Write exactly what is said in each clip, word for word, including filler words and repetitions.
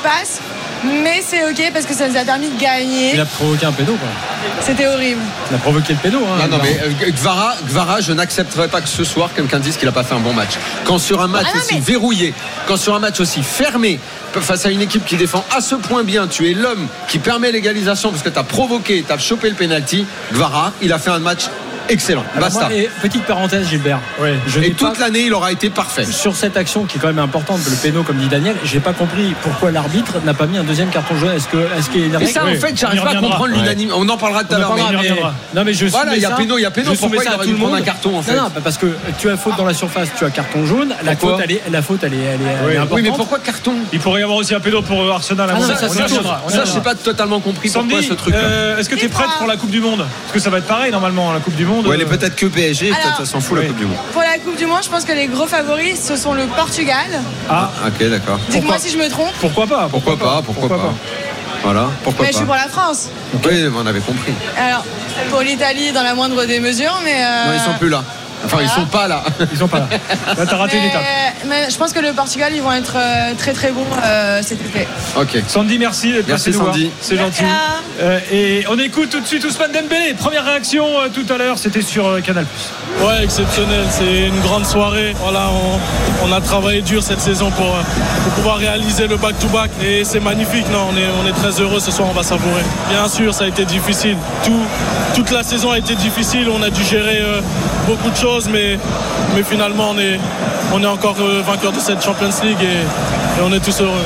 passe. Mais c'est ok parce que ça nous a permis de gagner. Il a provoqué un pédo, quoi. C'était horrible. Il a provoqué le pédo. Hein, non, non, mais euh, Gvara, Gvara, je n'accepterai pas que ce soir quelqu'un dise qu'il n'a pas fait un bon match. Quand sur un match ah non, aussi mais... verrouillé, quand sur un match aussi fermé, face à une équipe qui défend à ce point bien, tu es l'homme qui permet l'égalisation parce que tu as provoqué, tu as chopé le penalty. Gvara, il a fait un match excellent. Alors Basta. Moi, et petite parenthèse, Gilbert. Ouais. Je et toute pas... l'année, il aura été parfait. Sur cette action qui est quand même importante, le péno, comme dit Daniel, j'ai pas compris pourquoi l'arbitre n'a pas mis un deuxième carton jaune. Est-ce que, est-ce qu'il y a une règle ? Et ça, en fait, j'arrive pas à comprendre ouais. l'unanimité. On en parlera tout à l'heure. Mais... Non, mais je voilà, il y a péno, il y a péno. Pourquoi il aurait dû prendre un carton en fait ? Non, non, parce que tu as faute dans la surface, tu as carton jaune. La faute, elle est, la faute, elle est, elle est, elle est importante. Oui, mais pourquoi carton ? Il pourrait y avoir aussi un péno pour Arsenal. Ça, je n'ai pas totalement compris pourquoi ce truc. Est-ce que tu es prête pour la Coupe du Monde ? Parce que ça va être pareil normalement, la Coupe du Monde. Ouais, elle est peut-être que P S G, peut-être ça s'en fout oui. la Coupe du Monde. Pour la Coupe du Monde, je pense que les gros favoris, ce sont le Portugal. Ah, ok, d'accord. Dites-moi si je me trompe. Pourquoi pas ? Pourquoi, pourquoi pas Pourquoi, pourquoi pas, pas Voilà, pourquoi mais pas. Je suis pour la France. Oui, on avait compris. Alors, pour l'Italie, dans la moindre des mesures, mais. Euh... Non, ils sont plus là. Enfin, voilà. ils sont pas là. Ils sont pas là. Là, t'as raté mais, une étape. Mais je pense que le Portugal, ils vont être euh, très très bons euh, cet été. Ok. Sandy, merci d'être passé nous voir. C'est gentil. Euh, et on écoute tout de suite Ousmane Dembélé. Première réaction euh, tout à l'heure, c'était sur euh, Canal+. Ouais, exceptionnel. C'est une grande soirée. Voilà, on, on a travaillé dur cette saison pour, pour pouvoir réaliser le back-to-back. Et c'est magnifique. Non, on est, on est très heureux. Ce soir, on va savourer. Bien sûr, ça a été difficile. Tout, toute la saison a été difficile. On a dû gérer euh, beaucoup de choses. Mais, mais finalement, on est, on est encore euh, vainqueur de cette Champions League et, et on est tous heureux.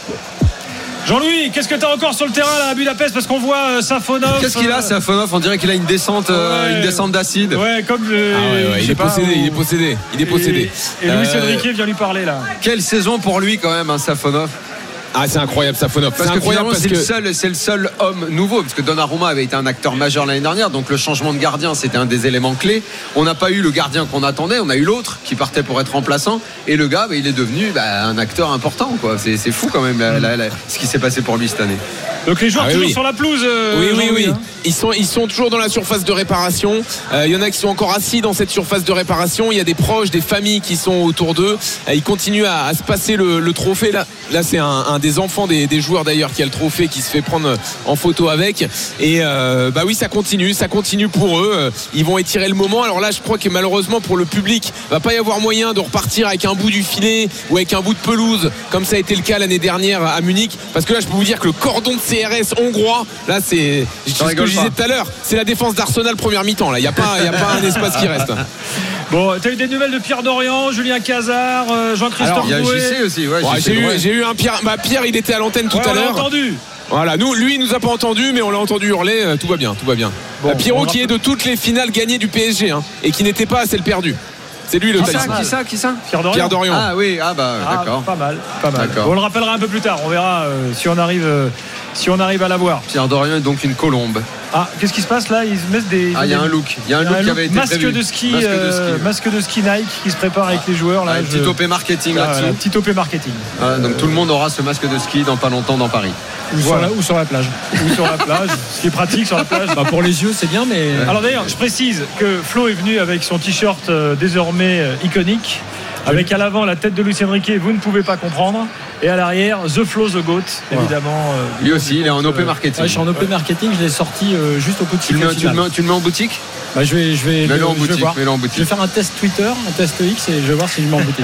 Jean-Louis, qu'est-ce que tu as encore sur le terrain là, à Budapest ? Parce qu'on voit euh, Safonov. Qu'est-ce qu'il a, Safonov ? On dirait qu'il a une descente, euh, ouais, une descente d'acide. Ouais, comme le. Ah ouais, ouais, il, est pas, possédé, où... il est possédé, il est possédé. Et, et Louis euh... Enrique vient lui parler là. Quelle saison pour lui quand même, hein, Safonov. Ah, c'est incroyable, Safonov. Parce c'est que incroyable parce c'est que le seul, c'est le seul homme nouveau, parce que Donnarumma avait été un acteur majeur l'année dernière, donc le changement de gardien, c'était un des éléments clés. On n'a pas eu le gardien qu'on attendait, on a eu l'autre qui partait pour être remplaçant, et le gars, bah, il est devenu bah, un acteur important, quoi. C'est, c'est fou quand même la, la, la, ce qui s'est passé pour lui cette année. Donc les joueurs ah, toujours oui. sur la pelouse. Euh, oui, oui, oui. Hein. Ils sont, ils sont toujours dans la surface de réparation. Il euh, y en a qui sont encore assis dans cette surface de réparation. Il y a des proches, des familles qui sont autour d'eux. Euh, ils continuent à, à se passer le, le trophée. Là, là c'est un, un des enfants des, des joueurs d'ailleurs qui a le trophée, qui se fait prendre en photo avec. Et euh, bah oui, ça continue, ça continue pour eux. Ils vont étirer le moment. Alors là, je crois que malheureusement pour le public, il va pas y avoir moyen de repartir avec un bout du filet ou avec un bout de pelouse, comme ça a été le cas l'année dernière à Munich. Parce que là, je peux vous dire que le cordon de C R S hongrois, là c'est ce que je disais tout à l'heure, c'est la défense d'Arsenal première mi-temps là, il n'y a pas, il y a pas un espace qui reste. Bon, t'as eu des nouvelles de Pierre Dorian, Julien Cazard, Jean-Christophe Bouet. Il y a J C aussi, ouais, ouais, j'ai, eu, j'ai eu un Pierre, bah Pierre il était à l'antenne tout ouais, à l'heure. On l'a entendu. Voilà, nous, lui, il nous a pas entendu, mais on l'a entendu hurler. Euh, tout va bien, tout va bien. Bon, euh, Pierrot qui est de toutes les finales gagnées du P S G hein, et qui n'était pas à celle perdue. C'est lui le qui ça, qui ça, qui ça Pierre Dorian. Pierre Dorian. Ah oui, ah bah ah, d'accord. Pas mal, pas mal. Bon, on le rappellera un peu plus tard. On verra euh, si on arrive, euh, si on arrive à l'avoir. Pierre Dorian est donc une colombe. Ah, qu'est-ce qui se passe là ? Ils mettent des. Ah, il y a un look. Il y a un look qui avait été masque prévu. de ski, masque, euh, de ski. masque de ski Nike qui se prépare avec les joueurs là. Ah, je... Petit O P marketing ah, là-dessus. Voilà, petit O P marketing. Ah, donc tout le monde aura ce masque de ski dans pas longtemps dans Paris. Ou, voilà. sur, la, ou sur la plage. Ou sur la plage. Ce qui est pratique sur la plage. Bah, pour les yeux, c'est bien, mais. Ouais. Alors d'ailleurs, je précise que Flo est venu avec son t-shirt euh, désormais euh, iconique. Avec à l'avant la tête de Luis Enrique, vous ne pouvez pas comprendre. Et à l'arrière, The Flow, The Goat, évidemment. Euh, Lui aussi, il est en O P marketing. Ouais, je suis en O P marketing, je l'ai sorti euh, juste au coup de tu, le, tu, le mets, tu le mets en boutique bah, je vais, je vais, mets-le en je boutique, vais voir. mets-le en boutique. Je vais faire un test Twitter, un test X et je vais voir si je le mets en boutique.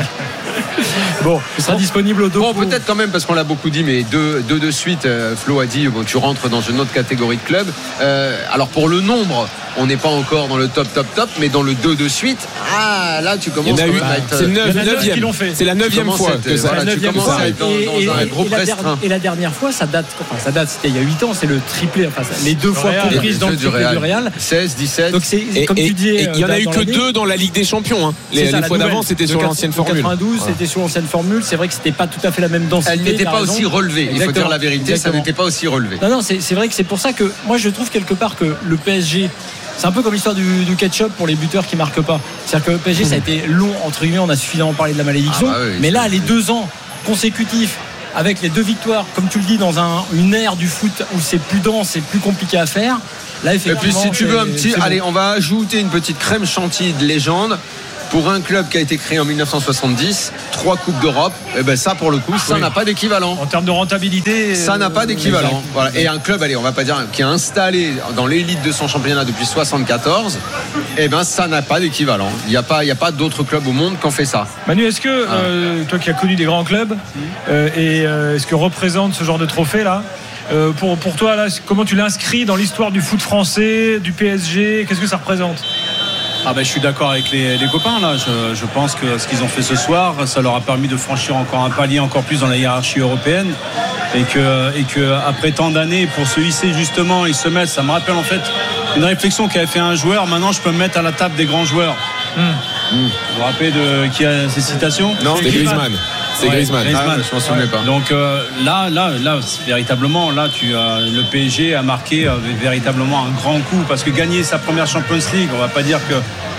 Bon, ce sera bon, disponible au dos. Bon, peut-être quand même, parce qu'on l'a beaucoup dit, mais deux, deux de suite, euh, Flo a dit, bon, tu rentres dans une autre catégorie de club. Euh, alors pour le nombre, on n'est pas encore dans le top, top, top, mais dans le deux de suite, ah, là, tu commences à eu, être... C'est le neuvième, c'est la neuvième fois être, que ça. Voilà, tu commences à être dans, et, dans et, un gros et, la restreint. et la dernière fois, ça date, enfin, ça date, c'était il y a huit ans, c'est le triplé, enfin, les deux fois comprises dans le triplé du Real. seize, dix-sept. Donc c'est, et, comme et, tu dis. Il y en a eu que deux dans la Ligue des Champions. Hein. Les, ça, les fois d'avant, c'était sur l'ancienne formule. quatre-vingt-douze, c'était sur l'ancienne formule. C'est vrai que c'était pas tout à fait la même densité. Elle n'était pas aussi relevée. Il faut dire la vérité, ça n'était pas aussi relevé. Non, non, c'est, c'est vrai que c'est pour ça que moi je trouve quelque part que le P S G. C'est un peu comme l'histoire du, du ketchup pour les buteurs qui marquent pas. C'est-à-dire que le P S G, ça a été long, entre guillemets, on a suffisamment parlé de la malédiction. Ah bah oui, mais là, les deux ans consécutifs, avec les deux victoires, comme tu le dis, dans un, une ère du foot où c'est plus dense, c'est plus compliqué à faire. Là, effectivement. Et puis, si tu veux un petit. Allez, on va ajouter une petite crème chantilly de légende. pour un club qui a été créé en dix-neuf cent soixante-dix, trois coupes d'Europe, et ben ça pour le coup, ça oui. n'a pas d'équivalent. En termes de rentabilité, ça n'a pas d'équivalent. Voilà. Et un club, allez, on va pas dire qui est installé dans l'élite de son championnat depuis soixante-quatorze, et ben ça n'a pas d'équivalent. Il n'y a pas, il y a pas d'autres clubs au monde qui ont fait ça. Manu, est-ce que ah. euh, toi qui as connu des grands clubs, euh, et euh, est-ce que représente ce genre de trophée là? Euh, pour, pour toi, là, comment tu l'inscris dans l'histoire du foot français, du P S G? Qu'est-ce que ça représente? Ah ben, je suis d'accord avec les, les copains là. Je, je pense que ce qu'ils ont fait ce soir, ça leur a permis de franchir encore un palier encore plus dans la hiérarchie européenne, et que, et que après tant d'années, pour se hisser justement, ils se mettent. Ça me rappelle en fait une réflexion qu'avait fait un joueur. Maintenant, je peux me mettre à la table des grands joueurs. Mmh. Mmh. Vous vous rappelez de qui a ces citations? Non, c'est Griezmann. C'est ouais, Griezmann. Griezmann. Ah, je m'en souvenais ouais. pas. Donc euh, là, là, là, véritablement, là, tu as le P S G a marqué euh, véritablement un grand coup, parce que gagner sa première Champions League, on va pas dire que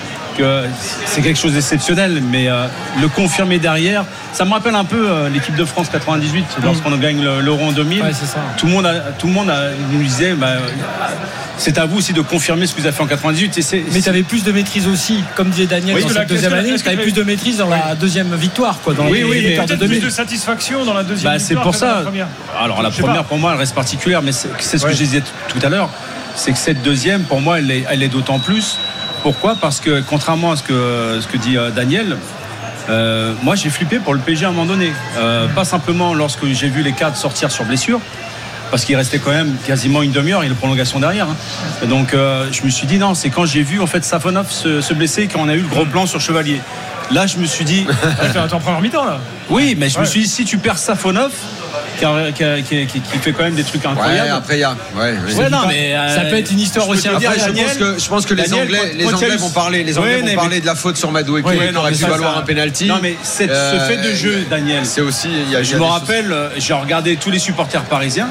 que c'est quelque chose d'exceptionnel, mais euh, le confirmer derrière, ça me rappelle un peu euh, l'équipe de France quatre-vingt-dix-huit mmh. lorsqu'on gagne le, l'Euro en deux mille. Ouais, c'est ça. Tout le monde, a, tout le monde a, nous disait, bah, c'est à vous aussi de confirmer ce que vous avez fait en quatre-vingt-dix-huit. Et c'est, mais tu avais plus de maîtrise aussi, comme disait Daniel, oui, dans cette deuxième année. Tu avais plus de maîtrise dans la deuxième victoire, quoi. Dans oui, les, oui, les mais peut-être plus de satisfaction dans la deuxième bah, victoire. C'est pour ça. La première. Alors la je première, pour moi, elle reste particulière, mais c'est, c'est ce ouais. que je disais tout à l'heure, c'est que cette deuxième, pour moi, elle est, elle est d'autant plus. Pourquoi ? Parce que contrairement à ce que, ce que dit euh, Daniel, euh, moi j'ai flippé pour le P S G à un moment donné. Euh, pas simplement lorsque j'ai vu les cadres sortir sur blessure, parce qu'il restait quand même quasiment une demi-heure et la prolongation derrière. Hein. Donc euh, je me suis dit non, c'est quand j'ai vu en fait Safonov se, se blesser quand on a eu le gros plan sur Chevalier. Là je me suis dit. Tu es en première mi-temps là. Oui, mais je ouais. me suis dit si tu perds Safonov. Qui, qui, qui, qui fait quand même des trucs incroyables. Ouais, après il y a. Ouais, ouais, non, mais euh, ça peut être une histoire aussi incroyable. Je pense que, je pense que les Anglais, quand, les quand Anglais vont parler, les Anglais ouais, vont parler mais... de la faute sur Madueke qui ouais, aurait pu valoir ça... un penalty. Non, mais cette, euh, ce fait de jeu, Daniel. C'est aussi. Il y a, je me rappelle, choses... j'ai regardé tous les supporters parisiens.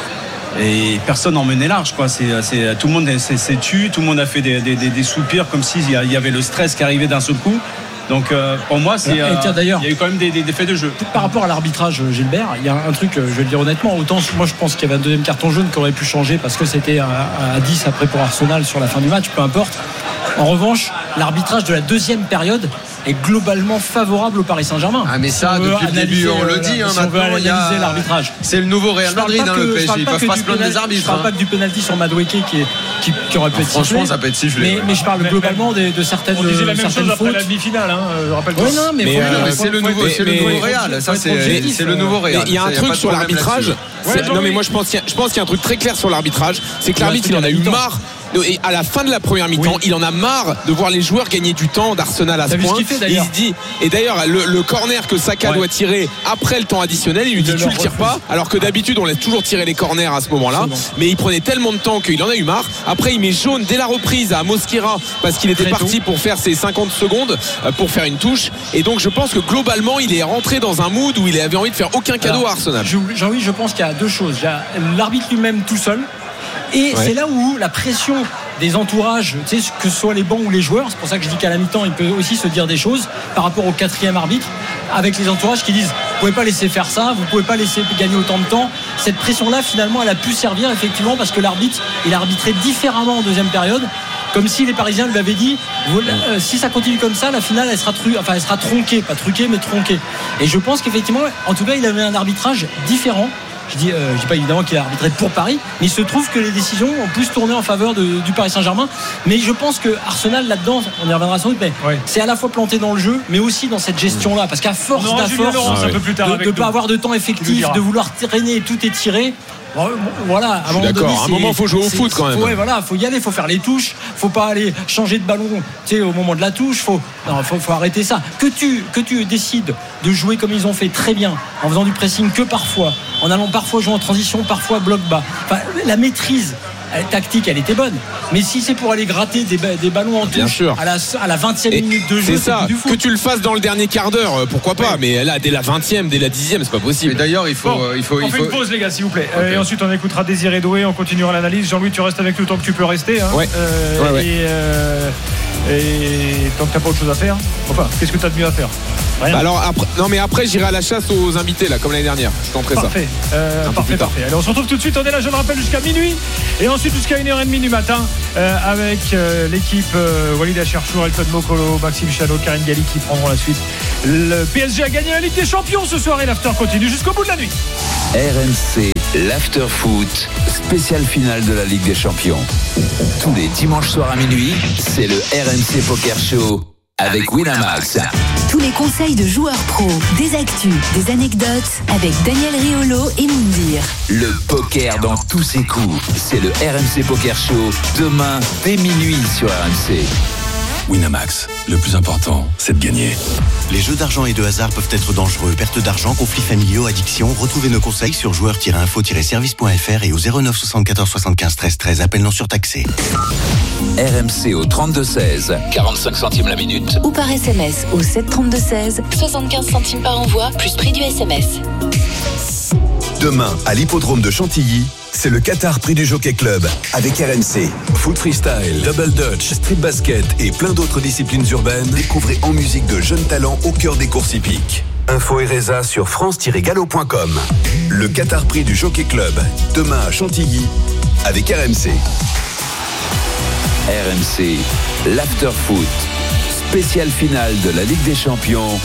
Et personne n'en menait large, quoi. C'est, c'est, tout le monde s'est, s'est tu, tout le monde a fait des, des, des, des soupirs comme s'il y avait le stress qui arrivait d'un seul coup. Donc euh, pour moi, c'est, euh, tiens, d'ailleurs, il y a eu quand même des, des, des faits de jeu. Par rapport à l'arbitrage, Gilbert, il y a un truc, je vais le dire honnêtement, autant moi je pense qu'il y avait un deuxième carton jaune qui aurait pu changer parce que c'était à, à dix après pour Arsenal sur la fin du match, peu importe. En revanche, l'arbitrage de la deuxième période est globalement favorable au Paris Saint-Germain. Ah mais ça, si depuis le début, on le dit. Hein, si maintenant, on veut analyser a... l'arbitrage. C'est le nouveau Real Madrid, hein, le P S G. Ils peuvent pas se plaindre des arbitres. Je parle pas que du penalty sur Madueke qui, est, qui, qui aurait pu être sifflé. Franchement, ça peut être sifflé. Mais, mais je parle globalement de, de certaines fautes. On disait la même chose après la demi-finale. Hein, je rappelle. Oui, non, mais, mais, faut, euh, mais c'est le nouveau, c'est le nouveau Real. Ça, c'est, c'est le nouveau Real. Il y a un truc sur l'arbitrage. Non, mais moi, je pense qu'il y a un truc très clair sur l'arbitrage. C'est que l'arbitre, il en a eu marre. Et à la fin de la première mi-temps, oui. il en a marre de voir les joueurs gagner du temps d'Arsenal à ce point. Fait, il se dit, et d'ailleurs le, le corner que Saka ouais. doit tirer après le temps additionnel, il lui dit il tu le tires pas, alors que d'habitude on laisse toujours tirer les corners à ce moment-là. Bon. Mais il prenait tellement de temps qu'il en a eu marre. Après il met jaune dès la reprise à Mosquera parce qu'il était Très parti tôt. pour faire ses cinquante secondes pour faire une touche. Et donc je pense que globalement il est rentré dans un mood où il avait envie de faire aucun cadeau alors, à Arsenal. Jean-Louis, je pense qu'il y a deux choses. Il y a l'arbitre lui-même tout seul. Et ouais. c'est là où la pression des entourages, tu sais, que ce soit les bancs ou les joueurs, c'est pour ça que je dis qu'à la mi-temps il peut aussi se dire des choses par rapport au quatrième arbitre, avec les entourages qui disent vous pouvez pas laisser faire ça, vous pouvez pas laisser gagner autant de temps. Cette pression là finalement elle a pu servir effectivement parce que l'arbitre il a arbitré différemment en deuxième période, comme si les Parisiens lui avaient dit euh, si ça continue comme ça la finale elle sera, tru- enfin, elle sera tronquée, pas truquée mais tronquée. Et je pense qu'effectivement en tout cas il avait un arbitrage différent. Je dis, euh, je dis pas évidemment qu'il a arbitré pour Paris, mais il se trouve que les décisions ont plus tourné en faveur de, du Paris Saint-Germain. Mais je pense que Arsenal là-dedans, on y reviendra sans doute, mais ouais. c'est à la fois planté dans le jeu, mais aussi dans cette gestion-là, parce qu'à force d'à force ah, ouais. de ne pas avoir de temps effectif, de vouloir traîner, tout étirer. Voilà, à un moment d'accord. donné, à un moment, il faut jouer au foot quand même. Faut, ouais, voilà, faut y aller, faut faire les touches, faut pas aller changer de ballon, tu sais, au moment de la touche, faut, non, faut, faut arrêter ça. Que tu, que tu décides de jouer comme ils ont fait très bien, en faisant du pressing que parfois, en allant parfois jouer en transition, parfois bloc bas. Enfin, la maîtrise tactique, elle était bonne. Mais si c'est pour aller gratter des, des ballons en touche à la, à la vingtième et minute de jeu, c'est ça. C'est du foot. Que tu le fasses dans le dernier quart d'heure, pourquoi pas. Ouais. Mais là, dès la vingtième, dès la dixième, c'est pas possible. Et d'ailleurs, il faut, bon, euh, il faut, on il fait faut... une pause, les gars, s'il vous plaît. Okay. Et ensuite, on écoutera Désiré Doué. On continuera l'analyse. Jean-Louis, tu restes avec nous tant que tu peux rester. Hein. Ouais. Euh, ouais, ouais. Et euh, Et tant que t'as pas autre chose à faire, enfin, qu'est-ce que t'as de mieux à faire? Rien. Alors après, non mais après j'irai à la chasse aux invités là comme l'année dernière. Je tenterai ça. Parfait, euh, parfait, parfait. Allez, on se retrouve tout de suite. On est là, je le rappelle, jusqu'à minuit et ensuite jusqu'à une heure trente du matin euh, avec euh, l'équipe euh, Walid Acharchour, Elton Mokolo, Maxime Chanot, Karine Galli qui prendront la suite. Le P S G a gagné la Ligue des Champions ce soir et l'after continue jusqu'au bout de la nuit. R M C, l'after foot, spéciale finale de la Ligue des Champions. Tous les dimanches soirs à minuit, c'est le R M C Poker Show avec Winamax. Tous les conseils de joueurs pros, des actus, des anecdotes avec Daniel Riolo et Moundir. Le poker dans tous ses coups, c'est le R M C Poker Show demain dès minuit sur R M C. Winamax, le plus important, c'est de gagner. Les jeux d'argent et de hasard peuvent être dangereux. Perte d'argent, conflits familiaux, addiction. Retrouvez nos conseils sur joueurs tiret info tiret service point f r et au zéro neuf soixante-quatorze soixante-quinze treize treize. Appel non surtaxé. R M C au trente-deux seize, quarante-cinq centimes la minute. Ou par S M S au sept trente-deux seize, soixante-quinze centimes par envoi, plus prix du S M S. Demain, à l'hippodrome de Chantilly, c'est le Qatar Prix du Jockey Club avec R M C. Foot freestyle, double dutch, street basket et plein d'autres disciplines urbaines. Découvrez en musique de jeunes talents au cœur des courses hippiques. Info et résa sur france tiret galop point com. Le Qatar Prix du Jockey Club, demain à Chantilly avec R M C. R M C, l'after foot, spéciale finale de la Ligue des Champions.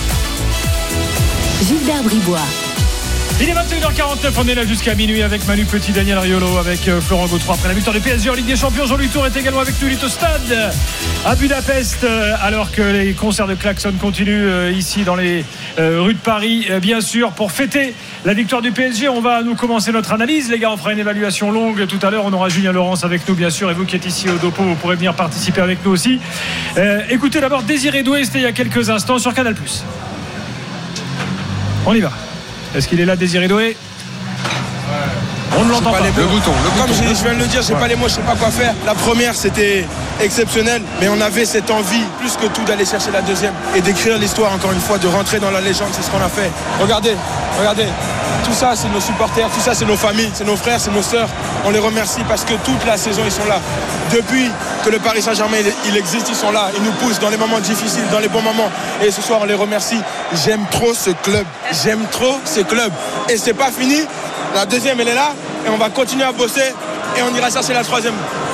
Gilbert Bribois. Il est vingt et une heures quarante-neuf, on est là jusqu'à minuit avec Manu Petit, Daniel Riolo, avec euh, Florent Gautreau. Après la victoire du P S G en Ligue des Champions, Jean-Louis Tour est également avec nous. Il est au stade à Budapest, euh, alors que les concerts de klaxon continuent euh, ici dans les euh, rues de Paris. Euh, bien sûr, pour fêter la victoire du P S G, on va nous commencer notre analyse. Les gars, on fera une évaluation longue tout à l'heure. On aura Julien Laurence avec nous, bien sûr. Et vous qui êtes ici au Dopo, vous pourrez venir participer avec nous aussi. Euh, écoutez d'abord Désiré Doué, c'était il y a quelques instants sur Canal plus. On y va. Est-ce qu'il est là, Désiré Doué? On ne l'entend pas. Le bouton, le bouton. Comme je, je viens de le dire, j'ai ouais. pas les mots, je sais pas quoi faire. La première, c'était exceptionnel, mais on avait cette envie, plus que tout, d'aller chercher la deuxième et d'écrire l'histoire, encore une fois, de rentrer dans la légende. C'est ce qu'on a fait. Regardez, regardez. Tout ça, c'est nos supporters, tout ça, c'est nos familles, c'est nos frères, c'est nos sœurs. On les remercie parce que toute la saison, ils sont là. Depuis que le Paris Saint-Germain, il, il existe, ils sont là. Ils nous poussent dans les moments difficiles, dans les bons moments. Et ce soir, on les remercie. J'aime trop ce club. J'aime trop ce club. Et c'est pas fini. La deuxième, elle est là. Et on va continuer à bosser. Et on ira chercher la troisième.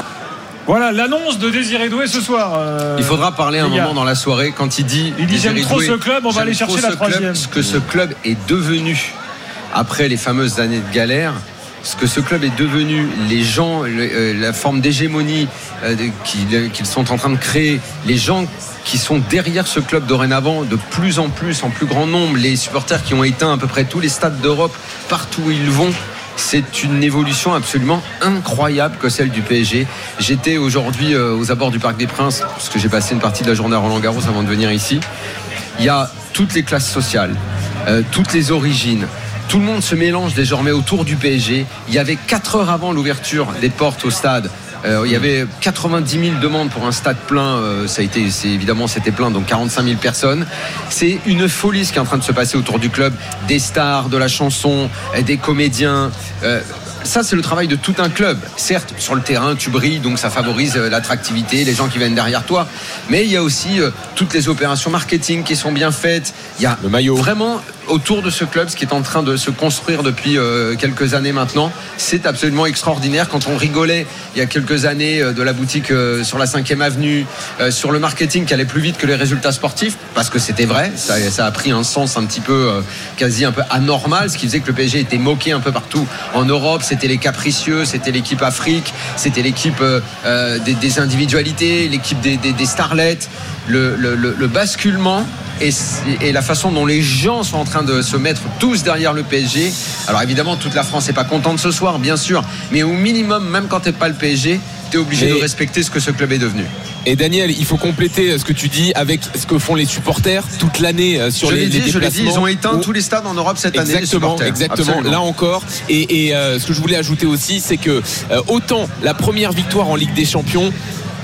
Voilà l'annonce de Désiré Doué ce soir. Euh, il faudra parler un moment dans la soirée quand il dit. Il dit j'aime trop Doué, ce club, on va aller chercher la troisième. Club, ce que ce club est devenu après les fameuses années de galère. Ce que ce club est devenu, les gens, le, euh, la forme d'hégémonie euh, qu'ils, qu'ils sont en train de créer, les gens qui sont derrière ce club dorénavant de plus en plus, en plus grand nombre, les supporters qui ont éteint à peu près tous les stades d'Europe, partout où ils vont. C'est une évolution absolument incroyable que celle du P S G. J'étais aujourd'hui euh, aux abords du Parc des Princes, parce que j'ai passé une partie de la journée à Roland-Garros avant de venir ici. Il y a toutes les classes sociales, euh, toutes les origines. Tout le monde se mélange désormais autour du P S G. Il y avait quatre heures avant l'ouverture des portes au stade. Euh, il y avait quatre-vingt-dix mille demandes pour un stade plein. Euh, ça a été, c'est, évidemment, c'était plein, donc quarante-cinq mille personnes. C'est une folie ce qui est en train de se passer autour du club. Des stars, de la chanson, des comédiens. Euh, Ça, c'est le travail de tout un club. Certes, sur le terrain, tu brilles, donc ça favorise l'attractivité, les gens qui viennent derrière toi. Mais il y a aussi euh, toutes les opérations marketing qui sont bien faites. Il y a le maillot. Vraiment, autour de ce club, ce qui est en train de se construire depuis euh, quelques années maintenant, c'est absolument extraordinaire. Quand on rigolait il y a quelques années euh, de la boutique euh, sur la cinquième avenue, euh, sur le marketing qui allait plus vite que les résultats sportifs, parce que c'était vrai, ça, ça a pris un sens un petit peu euh, quasi un peu anormal, ce qui faisait que le P S G était moqué un peu partout en Europe. C'était les capricieux, c'était l'équipe Afrique, c'était l'équipe euh, euh, des, des individualités, l'équipe des, des, des starlets. Le, le, le, le basculement et, et la façon dont les gens sont en train de se mettre tous derrière le P S G. Alors évidemment, toute la France n'est pas contente ce soir, bien sûr, mais au minimum, même quand t'es pas le P S G, t'es obligé et de respecter ce que ce club est devenu. Et Daniel, il faut compléter ce que tu dis avec ce que font les supporters toute l'année sur je les, dit, les déplacements. Je l'ai dit, ils ont éteint où... tous les stades en Europe cette année. Exactement, les exactement. Absolument. Là encore. Et, et euh, ce que je voulais ajouter aussi, c'est que euh, autant la première victoire en Ligue des Champions,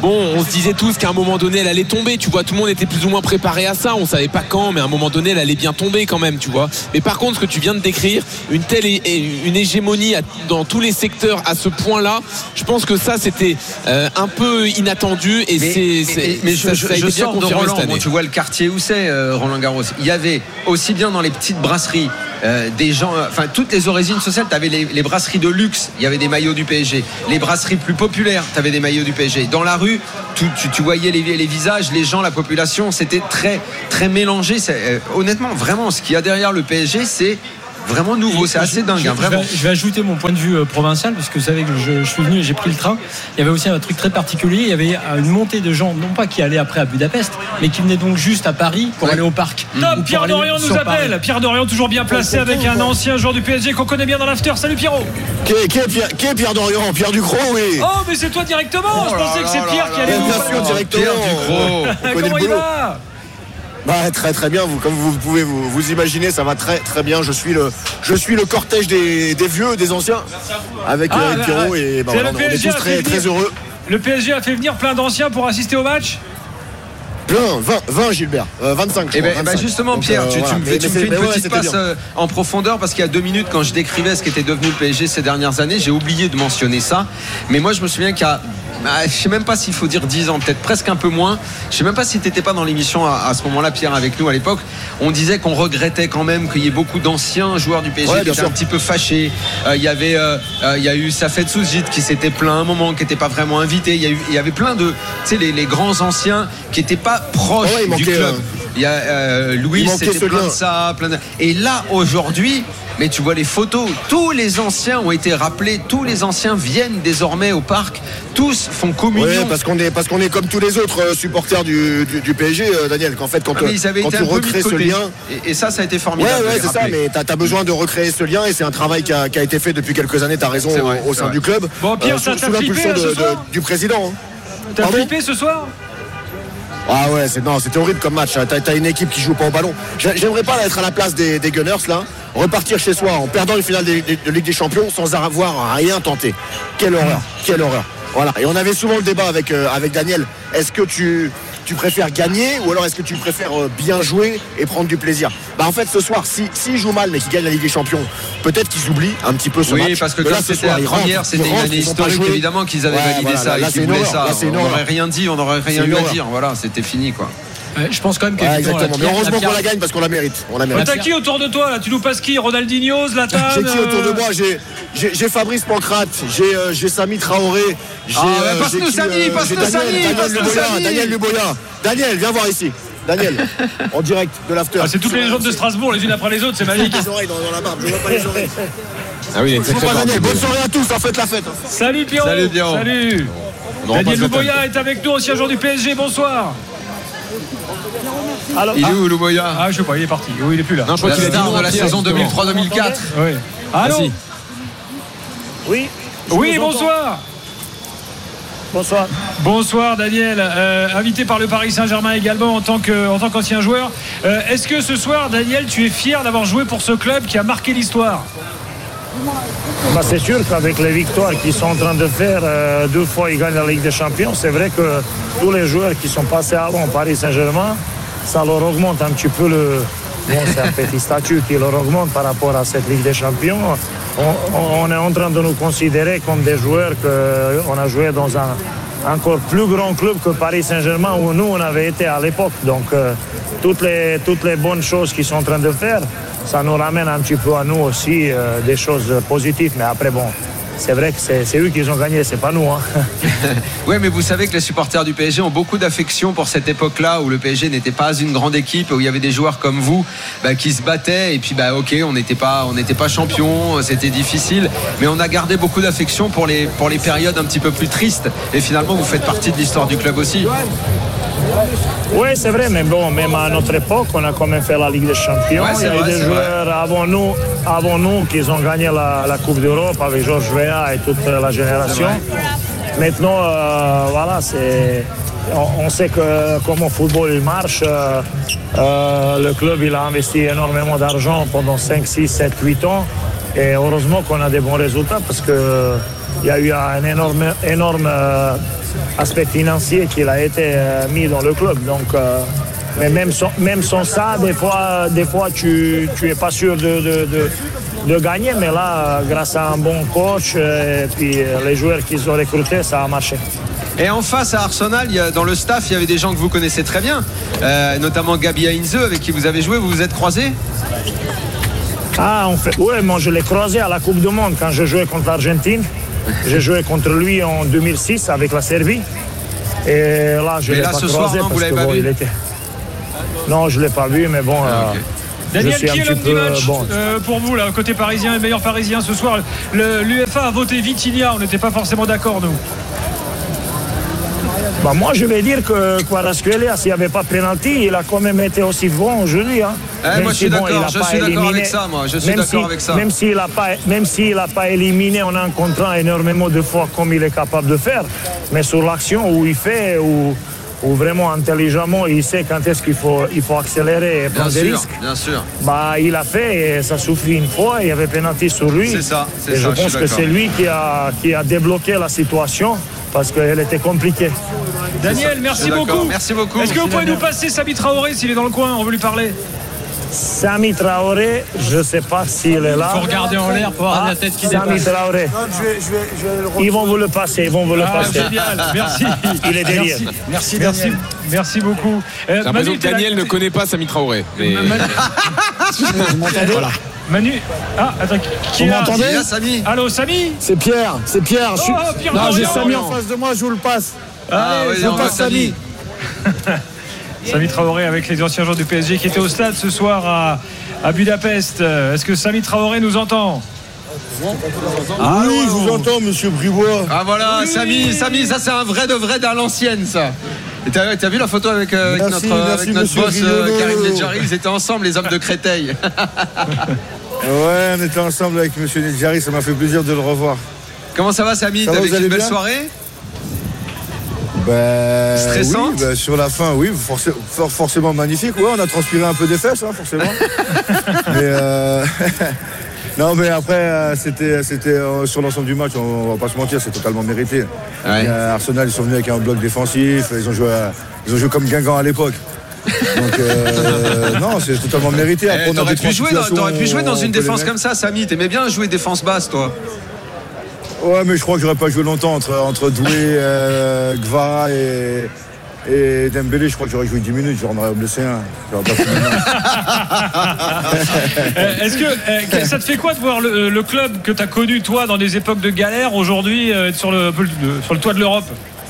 bon, on se disait tous qu'à un moment donné elle allait tomber, tu vois, tout le monde était plus ou moins préparé à ça, on savait pas quand, mais à un moment donné elle allait bien tomber quand même, tu vois. Mais par contre, ce que tu viens de décrire, une telle é- une hégémonie à, dans tous les secteurs à ce point-là, je pense que ça c'était euh, un peu inattendu et mais, c'est, c'est mais, mais ça, je, ça a je été bien sors de confirmé Roland, cette année. bon, tu vois le quartier où c'est euh, Roland Garros, il y avait aussi bien dans les petites brasseries euh, des gens, enfin toutes les origines sociales, tu avais les, les brasseries de luxe, il y avait des maillots du P S G, les brasseries plus populaires, tu avais des maillots du P S G, dans la rue tu, tu, tu voyais les, les visages, les gens, la population, c'était très, très mélangé. C'est, euh, honnêtement, vraiment, ce qu'il y a derrière le P S G, c'est vraiment nouveau, c'est assez dingue, je, hein, vraiment. Je vais, je vais ajouter mon point de vue euh, provincial, parce que vous savez que je, je suis venu et j'ai pris le train. Il y avait aussi un truc très particulier, il y avait une montée de gens, non pas qui allaient après à Budapest, mais qui venaient donc juste à Paris pour ouais. aller au parc. Top, Pierre Dorian nous appelle. Paris. Pierre Dorian toujours bien placé avec un ancien joueur du P S G qu'on connaît bien dans l'after. Salut Pierrot. Qui est, qui est, Pierre, qui est Pierre Dorian? Pierre Ducrot, oui. Oh, mais c'est toi directement. Oh je pensais que c'est Pierre qui allait nous bien sûr, directement. Pierre Ducrot. Comment il va? Bah, très très bien, vous, comme vous pouvez vous, vous imaginer, ça va très très bien. Je suis le, je suis le cortège des, des vieux, des anciens, avec ah, Eric Pirot, et bah, voilà, on est tous très, très heureux. Le P S G a fait venir plein d'anciens pour assister au match? Plein, vingt, vingt Gilbert, euh, vingt-cinq. Et ben, bah justement, donc, Pierre, euh, tu, voilà. tu, me, mais, tu me fais une ouais, petite passe euh, en profondeur, parce qu'il y a deux minutes, quand je décrivais ce qu'était devenu le P S G ces dernières années, j'ai oublié de mentionner ça. Mais moi, je me souviens qu'il y a, bah, je ne sais même pas s'il faut dire dix ans, peut-être presque un peu moins. Je ne sais même pas si tu n'étais pas dans l'émission à, à ce moment-là, Pierre, avec nous à l'époque. On disait qu'on regrettait quand même qu'il y ait beaucoup d'anciens joueurs du P S G ouais, qui étaient sûr. un petit peu fâchés. Euh, il y avait, euh, euh, il y a eu Safet Souzit qui s'était plaint un moment, qui n'était pas vraiment invité. Il y, a eu, il y avait plein de, tu sais, les, les grands anciens qui n'étaient pas proches ouais, du manquait, club. Euh... Il y a euh, Louis, c'était plein de ça, plein de... Et là aujourd'hui, mais tu vois les photos, tous les anciens ont été rappelés, tous les anciens viennent désormais au parc, tous font communion. Oui, parce qu'on est, parce qu'on est comme tous les autres euh, supporters du, du, du P S G, euh, Daniel, qu'en fait quand, ah, quand tu recrées ce lien, et, et ça, ça a été formidable. Ouais, ouais, c'est ça, mais t'as, t'as besoin de recréer ce lien et c'est un travail qui a, qui a été fait depuis quelques années. T'as raison vrai, au, au sein du club. Bon, Pierre, euh, ça t'a flippé de, ce soir de, du président. Hein. T'as Pardon flippé ce soir? Ah ouais, c'est, non, c'était horrible comme match. T'as, t'as une équipe qui joue pas au ballon. J'aimerais pas être à la place des, des Gunners là, repartir chez soi en perdant une finale de, de, de Ligue des Champions sans avoir rien tenté. Quelle horreur, quelle horreur. Voilà. Et on avait souvent le débat avec euh, avec Daniel. Est-ce que tu tu préfères gagner ou alors est-ce que tu préfères euh, bien jouer et prendre du plaisir? Bah en fait ce soir, si s'ils jouent mal mais qu'ils gagnent la Ligue des Champions, peut-être qu'ils oublient un petit peu ce oui, match. Oui, parce que comme c'était la première, c'était une année historique évidemment qu'ils avaient ouais, validé voilà, ça là, et qu'ils voulaient ça. Là, on n'aurait rien dit, on n'aurait rien eu à dire. Voilà, c'était fini quoi. Ouais, je pense quand même que ouais, exactement. Mais heureusement qu'on la gagne parce qu'on la mérite. On la mérite. T'as qui autour de toi là? Tu nous passes qui? Ronaldinho, Zlatan? J'ai qui autour de moi? J'ai, j'ai, j'ai Fabrice Pancrate, j'ai, euh, j'ai Sami Traoré, j'ai, ah, euh, passe-nous Sami, passe-nous Sami, passe-nous Sami. Daniel Luboya. Daniel, viens voir ici. Daniel, en direct de l'after. Ah, c'est toutes les légendes de Strasbourg, les unes après les autres, c'est magique. Les oreilles dans, dans la barbe, je vois pas les oreilles. Ah oui, c'est très Daniel, bonne soirée à tous, en faites la fête. Salut Pierrot. Salut Pierrot. Salut. Daniel Luboya est avec nous, ancien joueur du P S G, bonsoir. Alors, il est où Luboya? Ah je sais pas, il est parti. Oui, il est plus là. Non, je crois qu'il est dans la saison deux mille trois deux mille quatre. Oui. Allô? Ah, si. Oui. Oui, bonsoir. Bonsoir. Bonsoir Daniel, euh, invité par le Paris Saint-Germain également en tant, que, en tant qu'ancien joueur. Euh, est-ce que ce soir, Daniel, tu es fier d'avoir joué pour ce club qui a marqué l'histoire? Bah c'est sûr qu'avec les victoires qu'ils sont en train de faire, euh, deux fois ils gagnent la Ligue des Champions, c'est vrai que tous les joueurs qui sont passés avant Paris Saint-Germain, ça leur augmente un petit peu le... Bon, c'est un petit statut qui leur augmente par rapport à cette Ligue des Champions. On, on est en train de nous considérer comme des joueurs qu'on a joué dans un encore plus grand club que Paris Saint-Germain où nous on avait été à l'époque. Donc euh, toutes les, toutes les bonnes choses qu'ils sont en train de faire, ça nous ramène un petit peu à nous aussi euh, des choses positives. Mais après bon, c'est vrai que c'est, c'est eux qui ont gagné, c'est pas nous. Hein. Oui, mais vous savez que les supporters du P S G ont beaucoup d'affection pour cette époque-là où le P S G n'était pas une grande équipe, où il y avait des joueurs comme vous bah, qui se battaient. Et puis, bah, ok, on n'était pas, on n'était pas champion, c'était difficile, mais on a gardé beaucoup d'affection pour les, pour les périodes un petit peu plus tristes. Et finalement, vous faites partie de l'histoire du club aussi. Oui, c'est vrai, mais bon, même à notre époque, on a quand même fait la Ligue des Champions. Ouais, il y a eu des joueurs vrai. avant nous, avant nous qui ont gagné la, la Coupe d'Europe avec Georges Weah et toute la génération. Maintenant, euh, voilà, c'est, on, on sait que comment le football il marche. Euh, euh, le club il a investi énormément d'argent pendant cinq, six, sept, huit ans. Et heureusement qu'on a des bons résultats parce qu'il y a eu un énorme, énorme euh, aspect financier qui a été euh, mis dans le club. Donc, euh, mais même sans, même sans ça, des fois, des fois tu n'es pas sûr de, de, de, de gagner. Mais là, grâce à un bon coach et puis les joueurs qu'ils ont recrutés, ça a marché. Et en face à Arsenal, il y a, dans le staff, il y avait des gens que vous connaissez très bien, euh, notamment Gabi Heinze avec qui vous avez joué. Vous vous êtes croisés? Ah, en fait, oui, moi je l'ai croisé à la Coupe du Monde quand je jouais contre l'Argentine. J'ai joué contre lui en deux mille six avec la Serbie. Et là, je ne l'ai là, pas ce croisé soir, non, parce vous l'avez que pas bon, vu il était... Non, je ne l'ai pas vu, mais bon... Ah, okay. euh, Daniel, je suis qui un est l'homme petit du peu, match bon. euh, pour vous, là, côté parisien, le meilleur parisien ce soir? L'U F A a voté Vitinha, on n'était pas forcément d'accord, nous. Bah moi, je vais dire que Kvaratskhelia, s'il n'y avait pas pénalty, il a quand même été aussi bon aujourd'hui. Hein. Eh, moi, je suis si, bon, d'accord, je suis d'accord avec ça, moi. Je suis d'accord si, avec ça. Même s'il n'a pas, même s'il n'a pas éliminé en encontrant énormément de fois comme il est capable de faire, mais sur l'action où il fait, où, où vraiment intelligemment, il sait quand est-ce qu'il faut, il faut accélérer et prendre bien des sûr, risques. Bien sûr. Bah, il a fait et ça suffit une fois. Il y avait pénalty sur lui. C'est ça. C'est et ça, je pense je que c'est lui qui a, qui a débloqué la situation parce qu'elle était compliquée. Daniel, merci beaucoup. Merci beaucoup. Est-ce que vous pouvez nous passer Sami Traoré s'il est dans le coin? On veut lui parler. Sami Traoré, je ne sais pas s'il est là. Il faut regarder en l'air pour avoir la tête qui Sami dépasse. Traoré. Non, je vais, je vais, je vais le retrouver. Ils vont vous le passer, ils vont vous le Ah, passer. génial, merci. Il est derrière. Merci, merci, merci, merci beaucoup. Euh, J'ai l'impression que t'es là- Daniel ne connaît pas Sami Traoré. Mais... Manu, Manu, ah, attends, qui est Vous là? m'entendez? Il est là, Samy. Allô, Samy? C'est Pierre, c'est Pierre. Je suis- Oh, Pierre non, j'ai Dorian. Sami en face de moi, je vous le passe. Ah, Allez, ouais, je on voit passe Samy. Sami Traoré avec les anciens joueurs du P S G qui étaient au stade ce soir à, à Budapest. Est-ce que Sami Traoré nous entend? Ah oui, je vous entends, monsieur Bribois. Ah voilà, Oui. Samy, Samy, ça c'est un vrai de vrai à l'ancienne, ça. Et t'as, t'as vu la photo avec, euh, avec Merci, notre, merci, avec notre monsieur boss euh, Riolo. Karim Nedjari? Ils étaient ensemble, les hommes de Créteil. Ouais, on était ensemble avec monsieur Nedjari, ça m'a fait plaisir de le revoir. Comment ça va, Samy? Ça va, T'as vous vécu allez une belle bien soirée? Ben, Stressante? oui, ben, sur la fin, oui, forcé- for- forcément magnifique. Ouais, on a transpiré un peu des fesses, hein, forcément. mais euh, non, mais après, euh, c'était, c'était euh, sur l'ensemble du match, on, on va pas se mentir, c'est totalement mérité. Ouais. Et, euh, Arsenal, ils sont venus avec un bloc défensif, ils ont joué, à- ils ont joué comme Guingamp à l'époque. Donc, euh, non, c'est totalement mérité. Après, Eh, on a t'aurais, des pu jouer dans, situations, t'aurais pu jouer dans on une peut les défense mettre. comme ça, Samy. T'aimais bien jouer défense basse, toi? Ouais, mais je crois que j'aurais pas joué longtemps entre, entre Doué, euh, Gvara et, et Dembélé. Je crois que j'aurais joué dix minutes, j'en aurais blessé un. J'aurais pas fini le match. Euh, Est-ce que euh, ça te fait quoi de voir le, le club que tu as connu, toi, dans des époques de galère, aujourd'hui, euh, être sur le, le- sur le toit de l'Europe?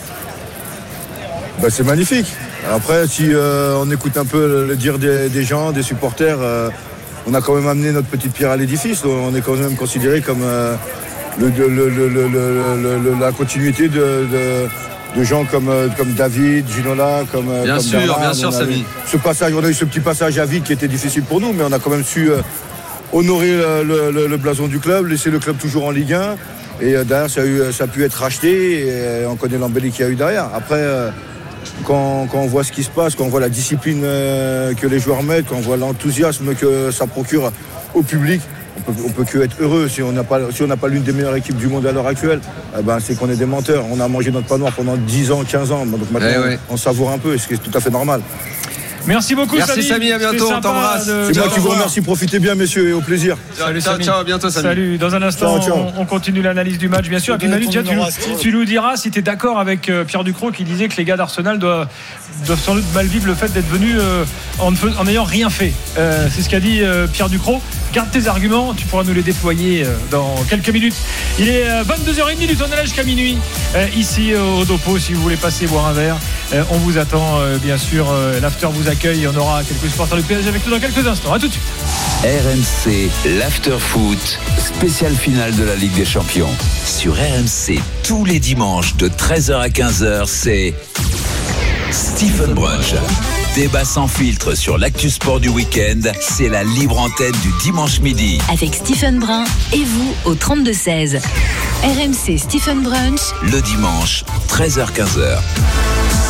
Bah, c'est magnifique. Après, si euh, on écoute un peu le dire des, des gens, des supporters, euh, on a quand même amené notre petite pierre à l'édifice. On est quand même considéré comme euh, le, le- le- le- le- le- le- la continuité de, de- de gens comme, euh, comme David, Ginola, comme, euh, Bien comme sûr, Bernard. bien sûr, On a Samy. eu Ce passage, on a eu ce petit passage à vide qui était difficile pour nous, mais on a quand même su euh, honorer le, le- le- le blason du club, laisser le club toujours en Ligue un. Et euh, derrière, ça a, eu, ça a pu être racheté. Et, euh, on connaît l'embellie qu'il y a eu derrière. Après. euh, Quand, quand on voit ce qui se passe, quand on voit la discipline euh, que les joueurs mettent, quand on voit l'enthousiasme que ça procure au public, on peut, on peut que être heureux. Si on n'a pas, si on n'a pas l'une des meilleures équipes du monde à l'heure actuelle, eh ben, c'est qu'on est des menteurs. On a mangé notre pain noir pendant dix ans, quinze ans. Donc maintenant, Eh ouais. on savoure un peu, ce qui est tout à fait normal. Merci beaucoup, Merci, Samy. Samy, à bientôt, C'était on sympa t'embrasse. de- C'est de moi qui vous revoir. remercie. Profitez bien, messieurs, et au plaisir. Ciao, ciao, Samy. ciao, à bientôt, Samy. Salut, dans un instant, Ciao, ciao. On, on continue l'analyse du match, bien sûr. Et puis Manu, tiens, tu, nous- tu nous diras si tu es d'accord avec euh, Pierre Ducrot qui disait que les gars d'Arsenal doivent, doivent sans doute mal vivre le fait d'être venus euh, en ne fais- en n'ayant rien fait. Euh, c'est ce qu'a dit euh, Pierre Ducrot. Garde tes arguments, tu pourras nous les déployer euh, dans quelques minutes. Il est euh, vingt-deux heures trente, on est là jusqu'à minuit. Euh, ici euh, au Dopo, si vous voulez passer boire un verre, euh, on vous attend, euh, bien sûr. Euh, L'after vous accueille. On aura quelques supporters du P S G avec nous dans quelques instants. À tout de suite. R M C, l'After Foot, spéciale finale de la Ligue des Champions. Sur R M C, tous les dimanches de treize heures à quinze heures, c'est Stephen Brunch. Débat sans filtre sur l'actu sport du week-end, c'est la libre antenne du dimanche midi. Avec Stephen Brun et vous au trente-deux seize. R M C Stephen Brunch. Le dimanche, treize heures à quinze heures.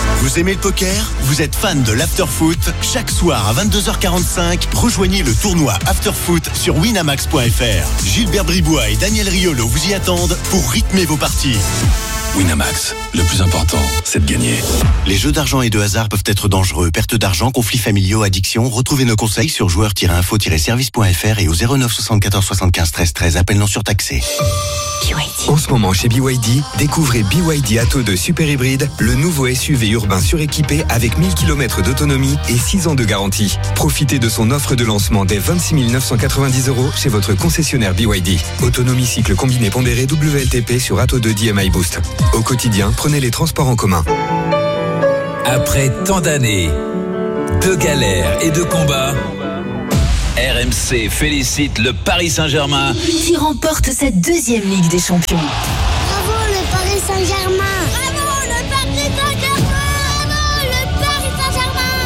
Vous aimez le poker ? Vous êtes fan de l'after-foot ? Chaque soir à vingt-deux heures quarante-cinq, rejoignez le tournoi after-foot sur winamax point f r. Gilbert Bribois et Daniel Riolo vous y attendent pour rythmer vos parties. Winamax, le plus important, c'est de gagner. Les jeux d'argent et de hasard peuvent être dangereux. Perte d'argent, conflits familiaux, addiction. Retrouvez nos conseils sur joueurs tiret info tiret service point f r et au zéro neuf soixante-quatorze soixante-quinze treize treize. Appel non surtaxé. En ce moment chez B Y D, découvrez B Y D Atto deux Super Hybride, le nouveau S U V urbain suréquipé avec mille kilomètres d'autonomie et six ans de garantie. Profitez de son offre de lancement dès vingt-six mille neuf cent quatre-vingt-dix euros chez votre concessionnaire B Y D. Autonomie cycle combiné pondéré W L T P sur Atto deux D M I Boost. Au quotidien, prenez les transports en commun. Après tant d'années, de galères et de combats, R M C félicite le Paris Saint-Germain qui remporte sa deuxième Ligue des Champions. Bravo le Paris Saint-Germain! Bravo le Paris Saint-Germain! Bravo le Paris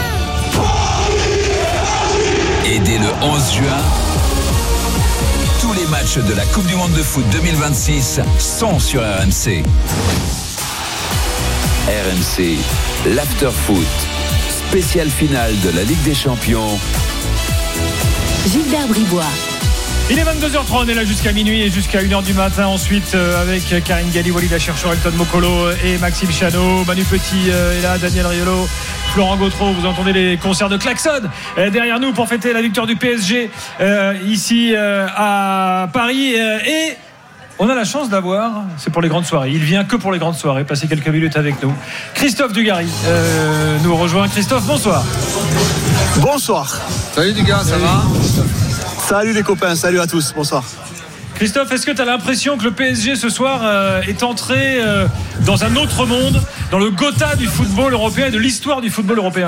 Saint-Germain! Et dès le onze juin, tous les matchs de la Coupe du Monde de foot deux mille vingt-six sont sur R M C. R M C, l'after-foot, spéciale finale de la Ligue des Champions. Gilbert Bribois. Il est vingt-deux heures trente, on est là jusqu'à minuit et jusqu'à une heure du matin. Ensuite, euh, avec Karine Galli, Walid Acharchour, Elton Mokolo et Maxime Chano. Manu Petit euh, est là, Daniel Riolo, Florent Gautreau. Vous entendez les concerts de klaxon euh, derrière nous pour fêter la victoire du P S G euh, ici euh, à Paris. Euh, et on a la chance d'avoir, c'est pour les grandes soirées, il vient que pour les grandes soirées, passer quelques minutes avec nous. Christophe Dugarry euh, nous rejoint. Christophe, bonsoir. Bonsoir. Salut Dugarry, ça va ? Salut les copains, salut à tous, bonsoir. Christophe, est-ce que tu as l'impression que le P S G ce soir euh, est entré euh, dans un autre monde, dans le Gotha du football européen et de l'histoire du football européen ?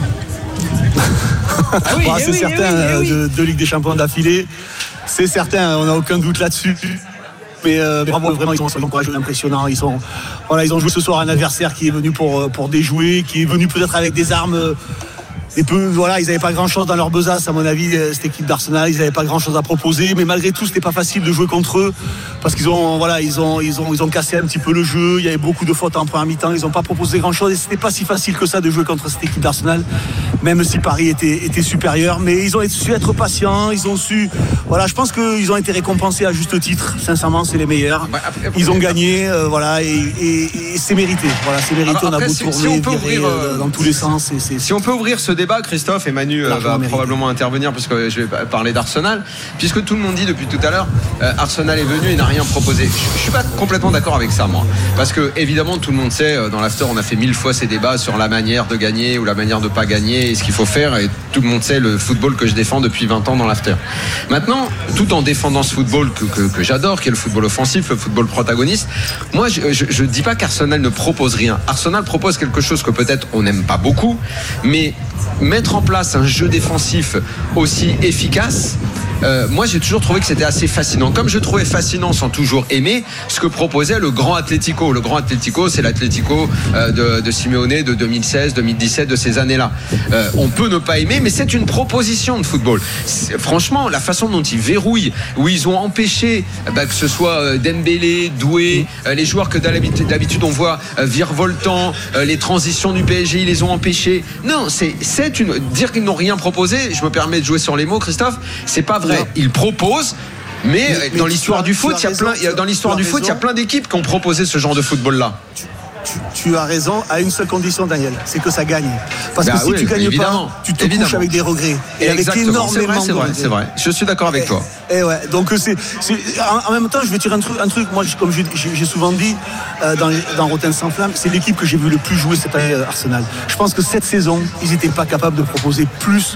Ah oui, bah, c'est oui, certain, oui, oui. De, de Ligue des Champions d'affilée, c'est certain, on n'a aucun doute là-dessus. Mais euh, bravo, vraiment, ils sont, ils sont courageux, impressionnants. Ils, sont, voilà, ils ont joué ce soir un adversaire qui est venu pour, pour déjouer, qui est venu peut-être avec des armes. Et peu, voilà, ils n'avaient pas grand-chose dans leur besace, à mon avis, cette équipe d'Arsenal. Ils n'avaient pas grand-chose à proposer, mais malgré tout, c'était pas facile de jouer contre eux parce qu'ils ont, voilà, ils ont, ils ont, ils ont cassé un petit peu le jeu. Il y avait beaucoup de fautes en première mi-temps. Ils n'ont pas proposé grand-chose et c'était pas si facile que ça de jouer contre cette équipe d'Arsenal, même si Paris était, était supérieur. Mais ils ont su être patients. Ils ont su, voilà, je pense qu'ils ont été récompensés à juste titre. Sincèrement, c'est les meilleurs. Ils ont gagné, euh, voilà, et, et, et c'est mérité. Voilà, c'est mérité. Alors, après, on a beau si, tourner, si on peut virer, ouvrir, euh, dans tous les sens. C'est, c'est, si on peut ouvrir ce débat, Christophe, et Manu euh, va mérité. probablement intervenir parce que je vais parler d'Arsenal, puisque tout le monde dit depuis tout à l'heure euh, Arsenal est venu et n'a rien proposé. Je, je suis pas complètement d'accord avec ça, moi, parce que évidemment tout le monde sait, euh, dans l'after on a fait mille fois ces débats sur la manière de gagner ou la manière de pas gagner et ce qu'il faut faire, et tout le monde sait le football que je défends depuis vingt ans dans l'after. Maintenant, tout en défendant ce football que, que, que j'adore, qui est le football offensif, le football protagoniste, moi je, je, je dis pas qu'Arsenal ne propose rien. Arsenal propose quelque chose que peut-être on n'aime pas beaucoup, mais mettre en place un jeu défensif aussi efficace, euh, moi j'ai toujours trouvé que c'était assez fascinant, comme je trouvais fascinant sans toujours aimer ce que proposait le grand Atlético. Le grand Atlético, c'est l'Atlético euh, de, de Simeone de deux mille seize deux mille dix-sept, de ces années là. euh, on peut ne pas aimer, mais c'est une proposition de football. C'est, franchement, la façon dont ils verrouillent, où ils ont empêché bah, que ce soit euh, Dembélé, Doué, euh, les joueurs que d'habitude, d'habitude on voit euh, virevoltant, euh, les transitions du P S G, ils les ont empêchés. Non, c'est, c'est une... dire qu'ils n'ont rien proposé, je me permets de jouer sur les mots, Christophe, c'est pas vrai. Ils proposent, mais, mais, mais dans l'histoire du foot, il y a plein, dans l'histoire du foot, il y a plein d'équipes qui ont proposé ce genre de football-là. Tu, tu, tu as raison, à une seule condition, Daniel, c'est que ça gagne. Parce bah que oui, si tu gagnes pas, tu te évidemment. couches avec des regrets. Et avec énormément c'est vrai, c'est vrai, c'est vrai. Je suis d'accord avec et, toi. Et ouais, donc c'est, c'est en, en même temps, je vais tirer un truc. Un truc moi, comme j'ai, j'ai souvent dit euh, dans, dans Rotten sans flamme, c'est l'équipe que j'ai vu le plus jouer cette année, euh, Arsenal. Je pense que cette saison, ils n'étaient pas capables de proposer plus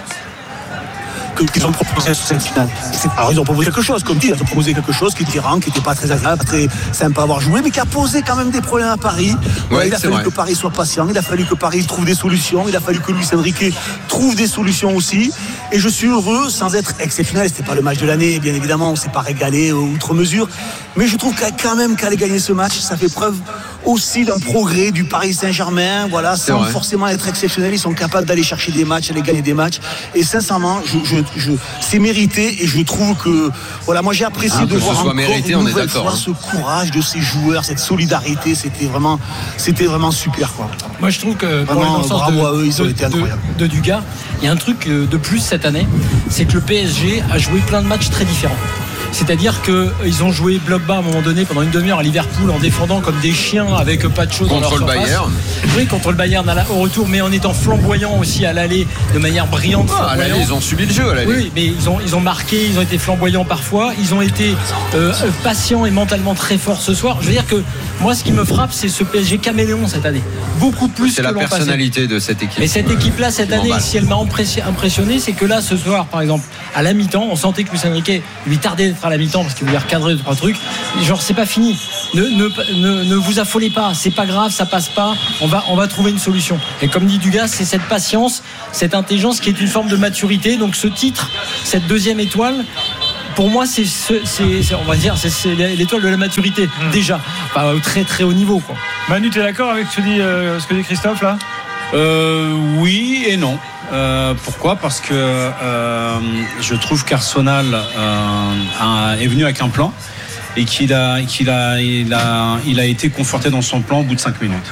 qu'ils ont proposé sur cette finale. Alors ils ont proposé quelque chose, comme dit, ils ont proposé quelque chose qui était rang, qui n'était pas très agréable, pas très sympa à avoir joué, mais qui a posé quand même des problèmes à Paris. Ouais, ouais, il a fallu vrai. que Paris soit patient, il a fallu que Paris trouve des solutions, il a fallu que Luis Enrique trouve des solutions aussi. Et je suis heureux, sans être exceptionnel, c'était pas le match de l'année, bien évidemment, on ne s'est pas régalé outre mesure, mais je trouve qu'à quand même qu'aller gagner ce match, ça fait preuve aussi d'un progrès du Paris Saint-Germain, voilà, sans forcément être exceptionnels. Ils sont capables d'aller chercher des matchs, d'aller gagner des matchs. Et sincèrement, je, je, je, c'est mérité. Et je trouve que, voilà, moi j'ai apprécié ah, de voir encore mérité, une nouvelle fois hein. ce courage de ces joueurs, cette solidarité. C'était vraiment, c'était vraiment super, quoi. Moi, je trouve que vraiment, pour le bravo de, à eux, ils ont de, été incroyables. De, de Dugas, il y a un truc de plus cette année, c'est que le P S G a joué plein de matchs très différents. C'est-à-dire qu'ils ont joué bloc bas à un moment donné pendant une demi-heure à Liverpool en défendant comme des chiens avec pas de choses dans leur surface. Contre le Bayern. Oui, contre le Bayern au retour, mais en étant flamboyants aussi à l'aller de manière brillante. Ah, à l'aller, ils ont subi le jeu à l'aller. Oui, mais ils ont, ils ont marqué, ils ont été flamboyants parfois. Ils ont été euh, patients et mentalement très forts ce soir. Je veux dire que moi, ce qui me frappe, c'est ce P S G caméléon cette année. Beaucoup plus c'est que la l'an personnalité passé. De cette équipe. Et cette équipe-là, cette année, si elle m'a impressionné, c'est que là, ce soir, par exemple, à la mi-temps, on sentait que Luis Enrique lui tardait d'être à la mi-temps parce qu'il voulait recadrer deux, trois trucs. Genre, c'est pas fini. Ne, ne, ne, ne vous affolez pas. C'est pas grave, ça passe pas. On va, on va trouver une solution. Et comme dit Dugas, c'est cette patience, cette intelligence qui est une forme de maturité. Donc, ce titre, cette deuxième étoile, pour moi, c'est, c'est, c'est on va dire, c'est, c'est l'étoile de la maturité mmh. déjà, enfin, au très très haut niveau, quoi. Manu, tu es d'accord avec ce que dit, euh, ce que dit Christophe là? Euh, oui et non. Euh, pourquoi? Parce que euh, je trouve qu'Arsenal euh, a, est venu avec un plan et qu'il a, qu'il a, il a, il a été conforté dans son plan au bout de cinq minutes.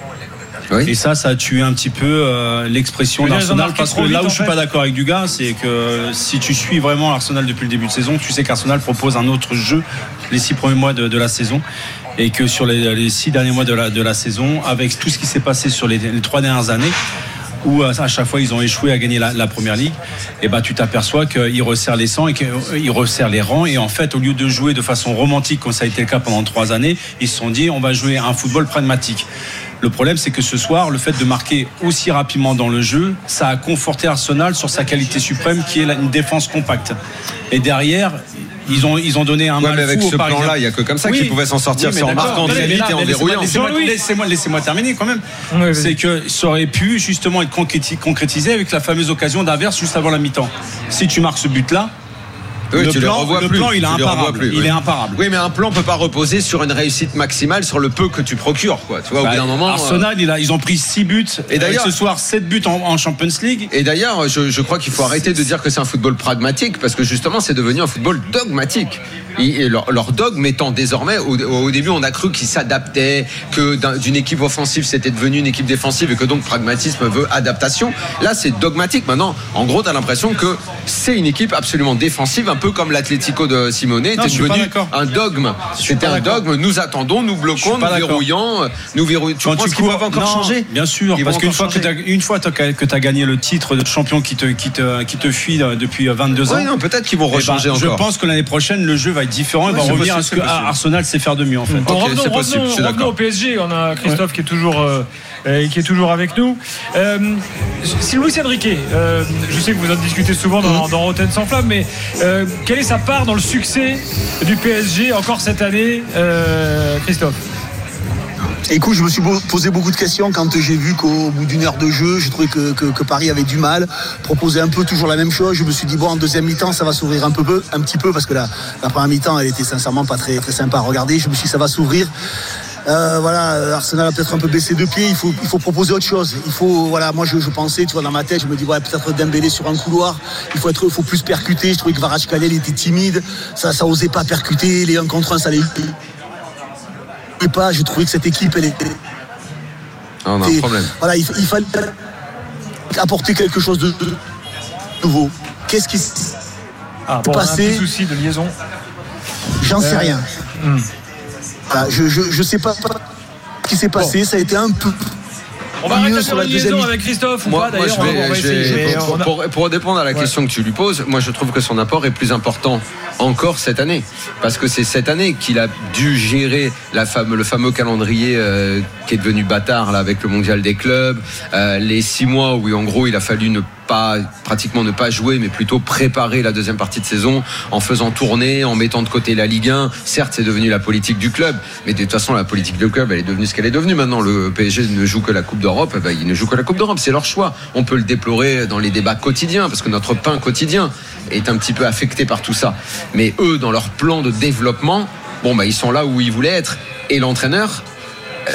Oui. Et ça, ça a tué un petit peu euh, l'expression d'Arsenal. Parce que là où je suis pas d'accord avec Dugas, c'est que si tu suis vraiment Arsenal depuis le début de saison, tu sais qu'Arsenal propose un autre jeu les six premiers mois de, de la saison. Et que sur les, les six derniers mois de la, de la saison, avec tout ce qui s'est passé sur les, les trois dernières années, où à chaque fois ils ont échoué à gagner la, la première ligue, et ben tu t'aperçois qu'ils resserrent les sangs et qu'ils resserrent les rangs, et en fait au lieu de jouer de façon romantique comme ça a été le cas pendant trois années, ils se sont dit on va jouer un football pragmatique. Le problème, c'est que ce soir, le fait de marquer aussi rapidement dans le jeu, ça a conforté Arsenal sur sa qualité suprême qui est une défense compacte. Et derrière, ils ont, ils ont donné un ouais, mal mais avec fou ce plan-là, il n'y a que comme ça oui. qu'ils pouvaient s'en sortir. Oui, c'est en marquant très vite et en verrouillant. Laissez-moi, laissez-moi, laissez-moi terminer quand même. Oui, c'est que ça aurait pu justement être concrétisé avec la fameuse occasion d'inverse juste avant la mi-temps. Si tu marques ce but-là, Oui, le tu plan, le, le plus, plan il est imparable. Plus, il oui. est imparable. Oui, mais un plan peut pas reposer sur une réussite maximale sur le peu que tu procures, quoi. Tu vois, bah, au bout d'un moment. Arsenal, euh... il a, ils ont pris six buts. Et d'ailleurs, ce soir, sept buts en, en Champions League. Et d'ailleurs, je, je crois qu'il faut arrêter de dire que c'est un football pragmatique, parce que justement, c'est devenu un football dogmatique. Et, et leur, leur dogme étant désormais, au, au début, on a cru qu'ils s'adaptaient, que d'un, d'une équipe offensive, c'était devenu une équipe défensive, et que donc pragmatisme veut adaptation. Là, c'est dogmatique. Maintenant, en gros, t'as l'impression que c'est une équipe absolument défensive, un peu comme l'Atlético de Simone était devenu un dogme. C'était un dogme. Nous attendons, nous bloquons, nous verrouillons, nous verrouillons. Tu penses qu'ils peuvent encore non, changer? Bien sûr, ils parce qu'une fois changer. que tu une fois que tu as gagné le titre de champion qui te qui te qui te fuit depuis vingt-deux ans. Oui, non, peut-être qu'ils vont rechanger ben, encore. Je pense que l'année prochaine le jeu va être différent. Il oui, va revenir possible, à ce que Arsenal sait faire de mieux en fait. Bon, okay, revenons, c'est possible, revenons, je suis revenons au P S G. On a Christophe ouais. qui est toujours euh, qui est toujours avec nous. Euh, si Luis Enrique, euh, je sais que vous en discutez souvent dans, dans Rotten sans flamme, mais euh, quelle est sa part dans le succès du P S G encore cette année, euh, Christophe? Écoute, je me suis posé beaucoup de questions quand j'ai vu qu'au bout d'une heure de jeu, j'ai trouvé que, que, que Paris avait du mal, proposait un peu toujours la même chose. Je me suis dit bon, en deuxième mi-temps, ça va s'ouvrir un peu, un petit peu, parce que la, la première mi-temps, elle était sincèrement pas très, très sympa à regarder. Je me suis dit ça va s'ouvrir. Euh, voilà, Arsenal a peut-être un peu baissé de pied. Il faut, il faut proposer autre chose. Il faut, voilà, moi je, je pensais, tu vois, dans ma tête, je me dis ouais, peut-être Dembélé sur un couloir. Il faut être, il faut plus percuter. Je trouvais que Kvaratskhelia était timide. Ça, ça osait pas percuter. Les un contre un, ça les. Et pas. Je trouvais que cette équipe, elle était. Ah, on a un problème. Voilà, il, il fallait apporter quelque chose de, de nouveau. Qu'est-ce qui s'est ah, bon, passé? Un petit souci de liaison. J'en sais euh... rien. Hmm. Voilà, je, je, je sais pas ce qui s'est passé, bon. Ça a été un peu. On va arrêter sur la liaison avec Christophe ou moi, pas moi, d'ailleurs. Je vais, on va je vais, essayer, pour, pour, pour, pour répondre à la ouais. question que tu lui poses, moi je trouve que son apport est plus important encore cette année, parce que c'est cette année qu'il a dû gérer la fame, le fameux calendrier euh, qui est devenu bâtard là, avec le mondial des clubs, euh, les six mois où en gros il a fallu ne pas, pratiquement ne pas jouer, mais plutôt préparer la deuxième partie de saison en faisant tourner, en mettant de côté la Ligue un. Certes, c'est devenu la politique du club, mais de toute façon, la politique du club, elle est devenue ce qu'elle est devenue maintenant. Le P S G ne joue que la Coupe d'Europe, eh ben, il ne joue que la Coupe d'Europe. C'est leur choix. On peut le déplorer dans les débats quotidiens, parce que notre pain quotidien est un petit peu affecté par tout ça. Mais eux, dans leur plan de développement, bon, bah, ils sont là où ils voulaient être. Et l'entraîneur,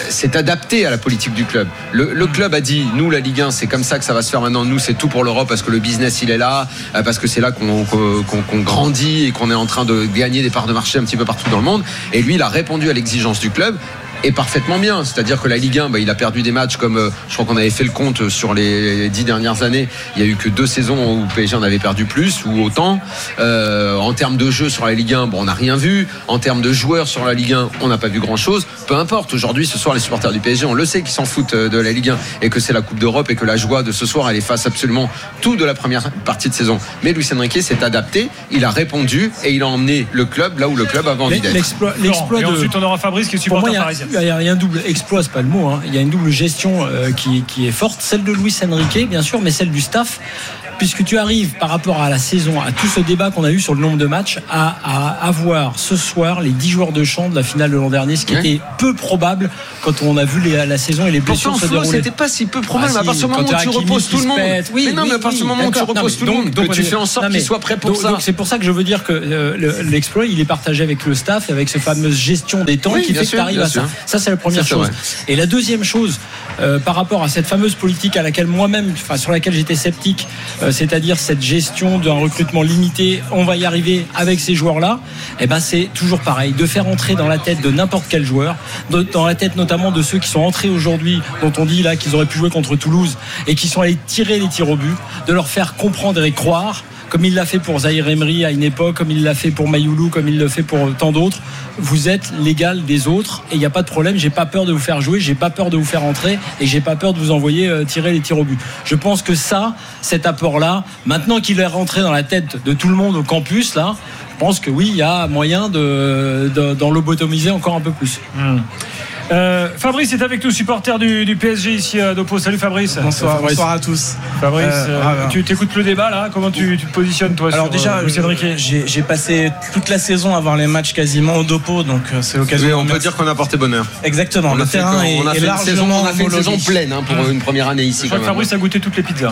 c'est adapté à la politique du club. Le, le club a dit, nous la Ligue un, c'est comme ça que ça va se faire maintenant. Nous, c'est tout pour l'Europe parce que le business il est là, parce que c'est là qu'on, qu'on, qu'on grandit et qu'on est en train de gagner des parts de marché un petit peu partout dans le monde. Et lui, il a répondu à l'exigence du club. Et parfaitement bien, c'est-à-dire que la Ligue un, bah, il a perdu des matchs comme euh, je crois qu'on avait fait le compte sur les dix dernières années. Il y a eu que deux saisons où P S G en avait perdu plus ou autant. Euh, en termes de jeu sur la Ligue un, bon, on n'a rien vu. En termes de joueurs sur la Ligue un, on n'a pas vu grand-chose. Peu importe. Aujourd'hui, ce soir, les supporters du P S G, on le sait qu'ils s'en foutent de la Ligue un et que c'est la Coupe d'Europe et que la joie de ce soir, elle efface absolument tout de la première partie de saison. Mais Luis Enrique s'est adapté, il a répondu et il a emmené le club là où le club avait envie d'être. L'exploit, l'exploit de... Et ensuite, on aura Fabrice qui est supporter parisien. Il y a un double exploit, c'est pas le mot, hein. Il y a une double gestion euh, qui, qui est forte, celle de Luis Enrique bien sûr, mais celle du staff, puisque tu arrives par rapport à la saison, à tout ce débat qu'on a eu sur le nombre de matchs, à, à avoir ce soir les dix joueurs de champ de la finale de l'an dernier, ce qui ouais. était peu probable quand on a vu les, la saison et les blessures Pourtant, se Flo, dérouler. C'était pas si peu probable, ah, à partir du moment où tu reposes tout le monde. Oui, mais non, oui, mais à partir du oui, moment où tu reposes non, tout le monde, donc, que tu fais en sorte qu'il soit prêt pour donc, ça. Donc c'est pour ça que je veux dire que euh, l'exploit, il est partagé avec le staff, avec cette fameuse gestion des temps oui, qui fait sûr, que tu arrives à ça. Ça, c'est la première ça, chose. Et la deuxième chose, euh, par rapport à cette fameuse politique à laquelle moi-même, enfin sur laquelle j'étais sceptique, euh, c'est-à-dire cette gestion d'un recrutement limité, on va y arriver avec ces joueurs-là, et ben c'est toujours pareil, de faire entrer dans la tête de n'importe quel joueur, de, dans la tête notamment de ceux qui sont entrés aujourd'hui, dont on dit là qu'ils auraient pu jouer contre Toulouse et qui sont allés tirer les tirs au but, de leur faire comprendre et croire, comme il l'a fait pour Zahir Emery à une époque, comme il l'a fait pour Mayoulou, comme il le fait pour tant d'autres. Vous êtes l'égal des autres et il n'y a pas de problème. J'ai pas peur de vous faire jouer, j'ai pas peur de vous faire entrer et j'ai pas peur de vous envoyer euh, tirer les tirs au but. Je pense que ça, cet apport-là, maintenant qu'il est rentré dans la tête de tout le monde au campus, là, je pense que oui, il y a moyen de, de, d'en lobotomiser encore un peu plus. Mmh. Euh, Fabrice est avec nous, supporter du, du P S G ici à Dopo. Salut Fabrice. Bonsoir, Fabrice. bonsoir à tous. Fabrice, euh, euh, tu écoutes le débat là. Comment tu, tu te positionnes toi? Alors sur, déjà, euh, j'ai, j'ai passé toute la saison à voir les matchs quasiment au Dopo, donc euh, c'est l'occasion. Oui, on peut dire qu'on a porté bonheur. Exactement. On le terrain fait, est, on a est fait largement une saison, on a fait une saison pleine hein, pour mmh. une première année ici. Je crois que Fabrice a goûté toutes les pizzas.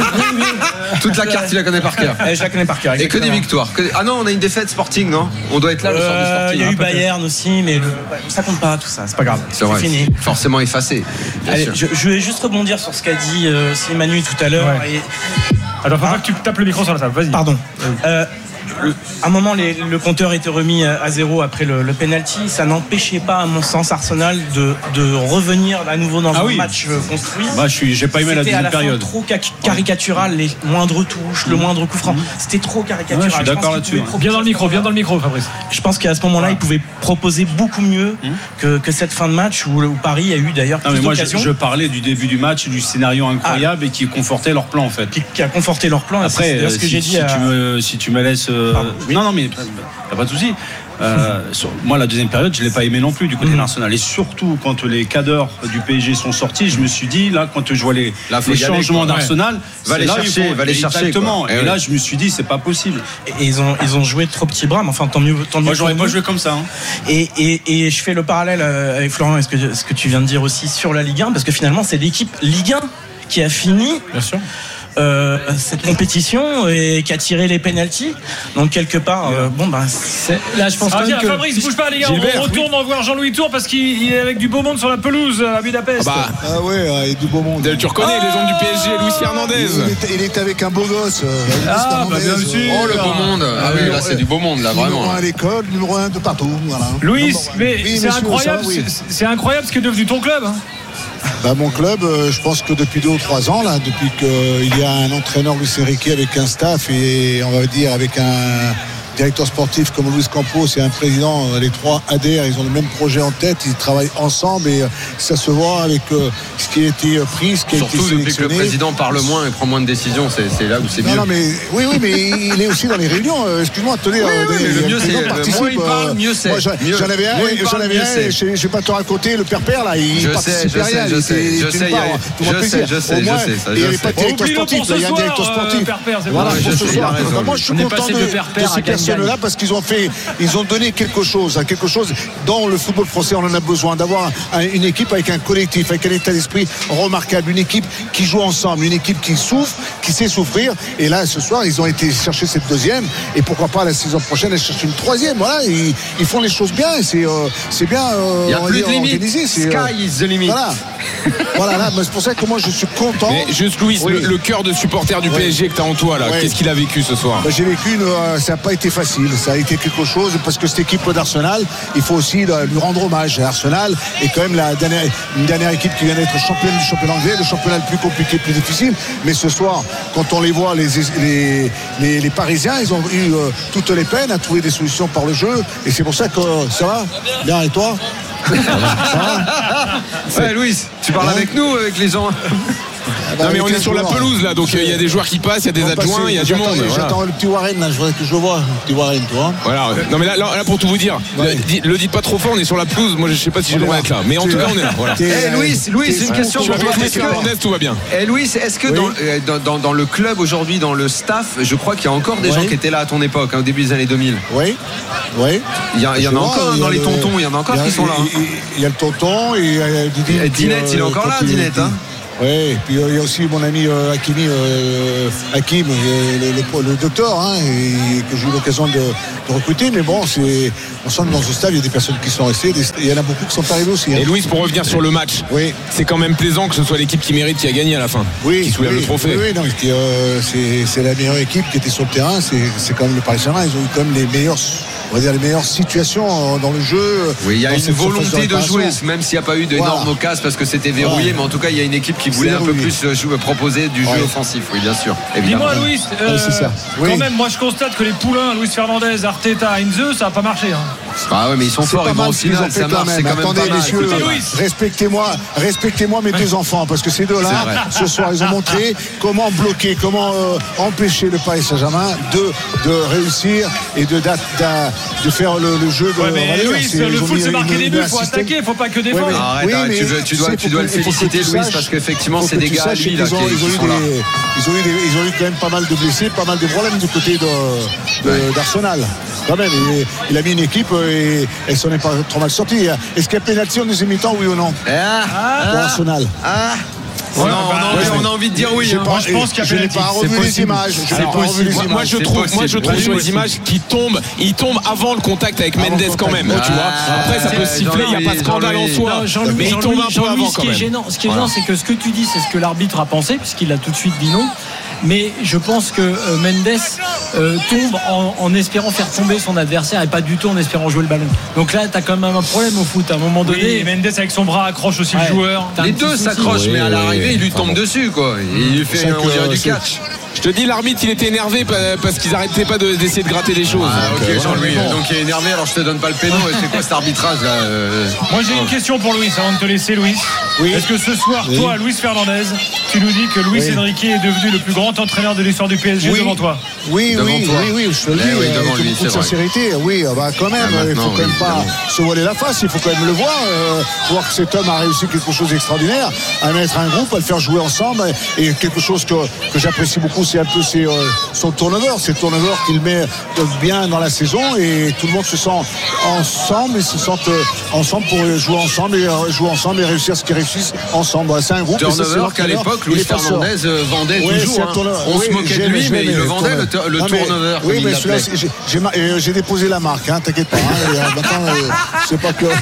Toute la carte, il la connaît par cœur. Et je la connais par cœur. Et que des victoires. Ah non, on a une défaite Sporting, non? On doit être là le soir du Sporting. Il y a eu Bayern aussi, mais le... ça compte pas tout ça. C'est pas grave. C'est, c'est fini. Forcément effacé. Allez, je, je vais juste rebondir sur ce qu'a dit euh, Manu tout à l'heure. Ouais. Et... Alors, faut ah. pas que tu tapes le micro sur la table. Vas-y. Pardon. Euh, à un moment, les, le compteur était remis à zéro après le, le penalty. Ça n'empêchait pas, à mon sens, Arsenal de, de revenir à nouveau dans ah un oui. match construit. Bah, je suis, j'ai pas aimé la deuxième période. C'était trop caricatural, les moindres touches, le moindre coup franc. C'était trop caricatural. Ouais, je suis d'accord là-dessus. Bien dans le micro, bien dans le micro, Fabrice. Je pense qu'à ce moment-là, ouais. il pouvait proposer beaucoup mieux mmh. que, que cette fin de match où, où Paris a eu d'ailleurs non, plus mais moi, d'occasions. Je, je parlais du début du match, du scénario incroyable ah. et qui confortait leur plan en fait. Qui, qui a conforté leur plan. Après, c'est ce que si, j'ai dit. Si, à... tu me, si tu me laisses. Euh... Oui. Non, non, mais t'as pas de souci. Euh, sur, moi, la deuxième période, je l'ai pas aimé non plus du côté mmh. d'Arsenal. Et surtout, quand les cadres du P S G sont sortis, je me suis dit, là, quand je vois les, là, les changements aller, d'Arsenal, ouais. va les là, chercher, faut, va les chercher. Exactement. Et, et oui. là, je me suis dit, c'est pas possible. Et ils ont, ils ont joué trop petits bras, mais enfin, tant mieux. Tant mieux moi, j'aurais pas joué comme ça. Hein. Et, et, et je fais le parallèle avec Florent, est-ce que, ce que tu viens de dire aussi sur la Ligue un, parce que finalement, c'est l'équipe Ligue un qui a fini. Bien sûr. Euh, cette compétition et qui a tiré les pénaltys. Donc quelque part, euh, bon bah c'est... là je pense ah, quand tiens, même que Fabrice, bouge pas les gars, Gilbert, on retourne oui. en voir Jean-Louis Tour parce qu'il est avec du beau monde sur la pelouse à Budapest. Ah, bah. ah ouais, et du beau monde. Tu reconnais ah, les gens du P S G, Luis Fernandez. Il est, il est avec un beau gosse. Euh, ah bah bien sûr. Oh le beau monde. Ah, ah oui, là c'est du beau monde là vraiment. Numéro un à l'école, numéro un de partout. Voilà. Louis, mais oui, c'est incroyable, ça, oui. c'est, c'est incroyable ce qui est devenu ton club. Hein. Bah, mon club, euh, je pense que depuis deux ou trois ans, là, depuis qu'il y a un entraîneur Luis Enrique avec un staff et on va dire avec un directeur sportif comme Luis Campos et un président, les trois adhèrent, ils ont le même projet en tête, ils travaillent ensemble et ça se voit avec euh, ce qui a été pris, ce qui a surtout été sélectionné. Depuis que le président parle moins et prend moins de décisions, c'est, c'est là où c'est non, mieux. Non, mais, oui, oui, mais il est aussi dans les réunions. Euh, excuse-moi, tenez, oui, euh, oui, le, le mieux c'est participe, moins il parle, mieux c'est. Moi, j'en, mieux. j'en avais un, j'en avais un je ne vais pas te raconter, le père-père, là, il je participait sais, rien. Je sais, je sais, je sais, je sais, je sais. Il n'y avait pas de directeur sportif, il y a un directeur sportif. Voilà, pour ce soir. Moi, je suis content de ces personnes. personnes-là parce qu'ils ont fait, ils ont donné quelque chose, quelque chose dans le football français. On en a besoin d'avoir un, une équipe avec un collectif, avec un état d'esprit remarquable, une équipe qui joue ensemble, une équipe qui souffre, qui sait souffrir. Et là, ce soir, ils ont été chercher cette deuxième. Et pourquoi pas la saison prochaine, aller chercher une troisième. Voilà, ils, ils font les choses bien. Et c'est, euh, c'est bien. Euh, Il n'y a plus dire, de limite. c'est, Sky euh, is the limit. Voilà. Voilà, là, c'est pour ça que moi je suis content. Mais juste Louis, oui. le, le cœur de supporter du oui. P S G que tu as en toi là, oui. qu'est-ce qu'il a vécu ce soir? Bah, j'ai vécu, une, euh, ça n'a pas été facile, ça a été quelque chose parce que cette équipe d'Arsenal, il faut aussi euh, lui rendre hommage. Arsenal est quand même la dernière, une dernière équipe qui vient d'être championne du championnat anglais, le championnat le plus compliqué, le plus difficile. Mais ce soir, quand on les voit, les, les, les, les Parisiens, ils ont eu euh, toutes les peines à trouver des solutions par le jeu. Et c'est pour ça que euh, ça va bien, et toi? Ouais, Louis, tu parles ouais. avec nous, avec les gens. Non mais on est sur la pelouse là, donc il y a des joueurs qui passent, il y a des adjoints, il y a du monde. J'attends voilà. le petit Warren là, je voudrais que je le vois, le petit Warren, tu vois. Voilà. Non mais là, là, là pour tout vous dire, ouais. le, le dites pas trop fort, on est sur la pelouse. Moi je sais pas si j'ai le droit d'être là, mais en tout cas on est là. Voilà. Eh hey, Louis, Louis, c'est une question pour toi. Est-ce que tout va bien? Eh Louis, est-ce que oui. dans, dans, dans le club aujourd'hui, dans le staff, je crois qu'il y a encore des oui. gens qui étaient là à ton époque, hein, au début des années deux mille. Oui. Oui. Il y, a, il y en a encore dans les tontons, il y en a encore qui sont là. Il y a le tonton et Dinette, il est encore là, Dinette. Oui, et puis il euh, y a aussi mon ami euh, Hakimi, euh, Hakim, euh, le, le, le docteur, hein, et, que j'ai eu l'occasion de, de recruter. Mais bon, c'est, on sent que dans ce stade, il y a des personnes qui sont restées, il y en a beaucoup qui sont arrivés aussi. Hein. Et Louis, pour revenir sur le match, oui. c'est quand même plaisant que ce soit l'équipe qui mérite qui a gagné à la fin, oui, qui soulève oui, le trophée. Oui, oui non, euh, c'est, c'est la meilleure équipe qui était sur le terrain, c'est, c'est quand même le Paris Saint-Germain, ils ont eu quand même les meilleurs. On va dire les meilleures situations dans le jeu. Oui, il y a une volonté de jouer, même s'il n'y a pas eu d'énormes voilà. occasions parce que c'était verrouillé, voilà. mais en tout cas, il y a une équipe qui voulait un peu plus jouer, proposer du ouais. jeu offensif, oui, bien sûr. Évidemment. Dis-moi, Louis, euh, oui, ça. quand oui. même, moi je constate que les poulains, Luis Fernandez, Arteta, Heinze, ça n'a pas marché. Hein. Ah ouais, mais ils sont forts, ils vont au final, ça marche, c'est quand même Attendez, pas mal. messieurs, respectez-moi, respectez-moi mes deux enfants, parce que ces deux-là, ce soir, ils ont montré comment bloquer, comment euh, empêcher le Paris Saint-Germain de, de réussir et de, de faire le le jeu de ouais, mais Louis, le foot c'est marqué des buts, il faut attaquer, il faut pas que défendre. Ouais, arrête, oui, arrête, tu, veux, tu dois, tu dois le féliciter Louis parce qu'effectivement c'est des gars lui là qui sont là. Ils ont eu ils ont eu quand même pas mal de blessés, pas mal de problèmes du côté de, de, d'Arsenal. Quand même, il, il a mis une équipe et elle s'en est pas trop mal sortie. Est-ce qu'il y a pénalty en deuxième mi-temps, oui ou non? Ah, pour Arsenal. Ah. On, ouais, a, on, a, ouais, on a envie de dire oui. Hein. Pas, je pense qu'il y a je n'ai pas revu les images. Je Alors, pas revu les moi, images. moi je trouve, moi je trouve sur les images qui tombent, il tombe avant le contact avec avant Mendes quand même. Ah, tu vois. Après ça peut siffler, il n'y a pas de scandale en soi. Mais il tombe un peu avant quand même. Ce qui est gênant, c'est que ce que tu dis, c'est ce que l'arbitre a pensé, puisqu'il a tout de suite dit non. Mais je pense que euh, Mendes euh, tombe en, en espérant faire tomber son adversaire et pas du tout en espérant jouer le ballon. Donc là, tu as quand même un problème au foot à un moment donné. Oui, et Mendes avec son bras accroche aussi ouais. le joueur. Les deux s'accrochent, mais à l'arrivée, il lui tombe dessus, quoi. Il lui fait on dirait du catch. Je te dis, l'arbitre, il était énervé parce qu'ils n'arrêtaient pas de, d'essayer de gratter des choses. Ah, ok, Jean-Louis. Bon. Donc il est énervé, alors je te donne pas le péno. C'est quoi cet arbitrage là? Moi, j'ai une question pour Louis, avant de te laisser, Louis. Oui. Est-ce que ce soir, oui. toi, Luis Fernandez, tu nous dis que Luis oui. Enrique est devenu le plus grand entraîneur de l'histoire du P S G oui. devant toi? Oui, devant oui, toi. oui, oui, je te le dis, oui, avec lui, beaucoup de sincérité. Oui, bah, quand même, ah, il faut quand oui, même pas se voiler la face, il faut quand même le voir, euh, voir que cet homme a réussi quelque chose d'extraordinaire, à mettre un groupe, à le faire jouer ensemble, et quelque chose que, que j'apprécie beaucoup, c'est un peu c'est, euh, son turnover, c'est le turnover qu'il met bien dans la saison, et tout le monde se sent ensemble, et se sentent ensemble pour jouer ensemble, et jouer ensemble, et réussir ce qu'ils réussissent ensemble. Voilà, c'est un groupe. Turnover qu'à l'époque, Luis Fernandez vendait oui, toujours. Hein. On oui, se moquait de lui, mais il le vendait, le, le non, turnover. Oui, mais celui-là, j'ai, j'ai, euh, j'ai déposé la marque, hein, t'inquiète pas. Hein, et, euh, maintenant, euh, c'est pas que.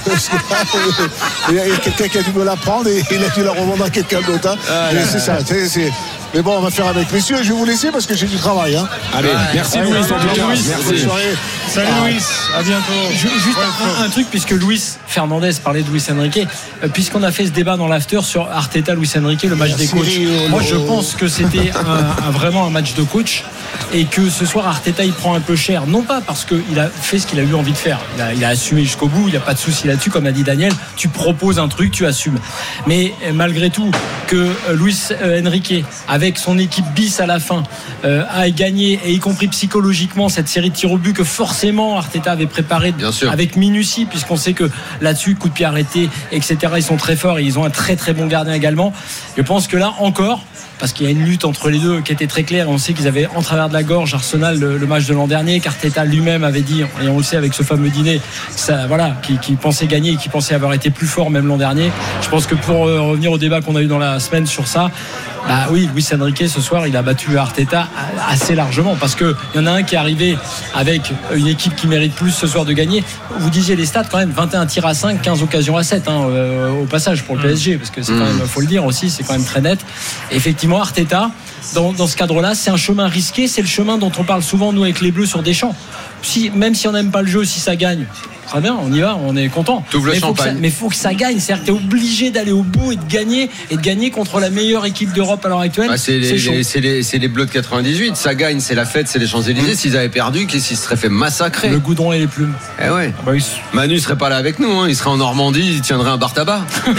Il y a quelqu'un qui a dû me la prendre et il a dû la revendre à quelqu'un d'autre. Hein. Ah, là, c'est là, ça. C'est, c'est... Mais bon, on va faire avec. Messieurs, je vais vous laisser parce que j'ai du travail. Hein. Allez, ouais. merci Louis. Louis, Louis. Merci. Salut ah. Louis, à bientôt. Je, juste un, un truc, puisque Luis Fernandez parlait de Luis Enrique, euh, puisqu'on a fait ce débat dans l'after sur Arteta, Luis Enrique, le match merci des coachs. Oh, Moi, je pense que c'était un, un, vraiment un match de coach et que ce soir, Arteta, il prend un peu cher. Non pas parce qu'il a fait ce qu'il a eu envie de faire. Il a, il a assumé jusqu'au bout, il n'y a pas de souci là-dessus. Comme a dit Daniel, tu proposes un truc, tu assumes. Mais malgré tout, que euh, Luis euh, Enrique, avec son équipe bis à la fin, euh, a gagné, et y compris psychologiquement, cette série de tirs au but que forcément Arteta avait préparé avec minutie, puisqu'on sait que là-dessus, coup de pied arrêté, et cetera, ils sont très forts et ils ont un très très bon gardien également. Je pense que là encore, parce qu'il y a une lutte entre les deux qui était très claire. On sait qu'ils avaient en travers de la gorge Arsenal le, le match de l'an dernier, qu'Arteta lui-même avait dit, et on le sait avec ce fameux dîner, ça, voilà, qui, qui pensait gagner et qui pensait avoir été plus fort même l'an dernier. Je pense que pour euh, revenir au débat qu'on a eu dans la semaine sur ça, bah oui, Luis Enrique ce soir il a battu Arteta assez largement, parce qu'il y en a un qui est arrivé avec une équipe qui mérite plus ce soir de gagner. Vous disiez les stats quand même, vingt et un tirs à cinq, quinze occasions à sept hein, euh, au passage pour le P S G, parce que c'est quand même, faut le dire aussi, c'est quand même très net. Et effectivement Arteta dans, dans ce cadre-là, c'est un chemin risqué, c'est le chemin dont on parle souvent nous avec les Bleus sur Deschamps. Si, même si on n'aime pas le jeu, si ça gagne, très bien, on y va, on est content. Mais il faut, faut que ça gagne, c'est-à-dire que tu es obligé d'aller au bout et de gagner, et de gagner contre la meilleure équipe d'Europe à l'heure actuelle. Bah, c'est, c'est, les, c'est, les, c'est les Bleus de quatre-vingt-dix-huit, ça gagne, c'est la fête, c'est les Champs-Élysées. Mmh. S'ils avaient perdu, qu'est-ce qu'ils se seraient fait massacrer? Le goudron et les plumes. Eh ouais. Ah bah oui. Manu serait pas là avec nous, hein. Il serait en Normandie, il tiendrait un bar tabac. Ouais,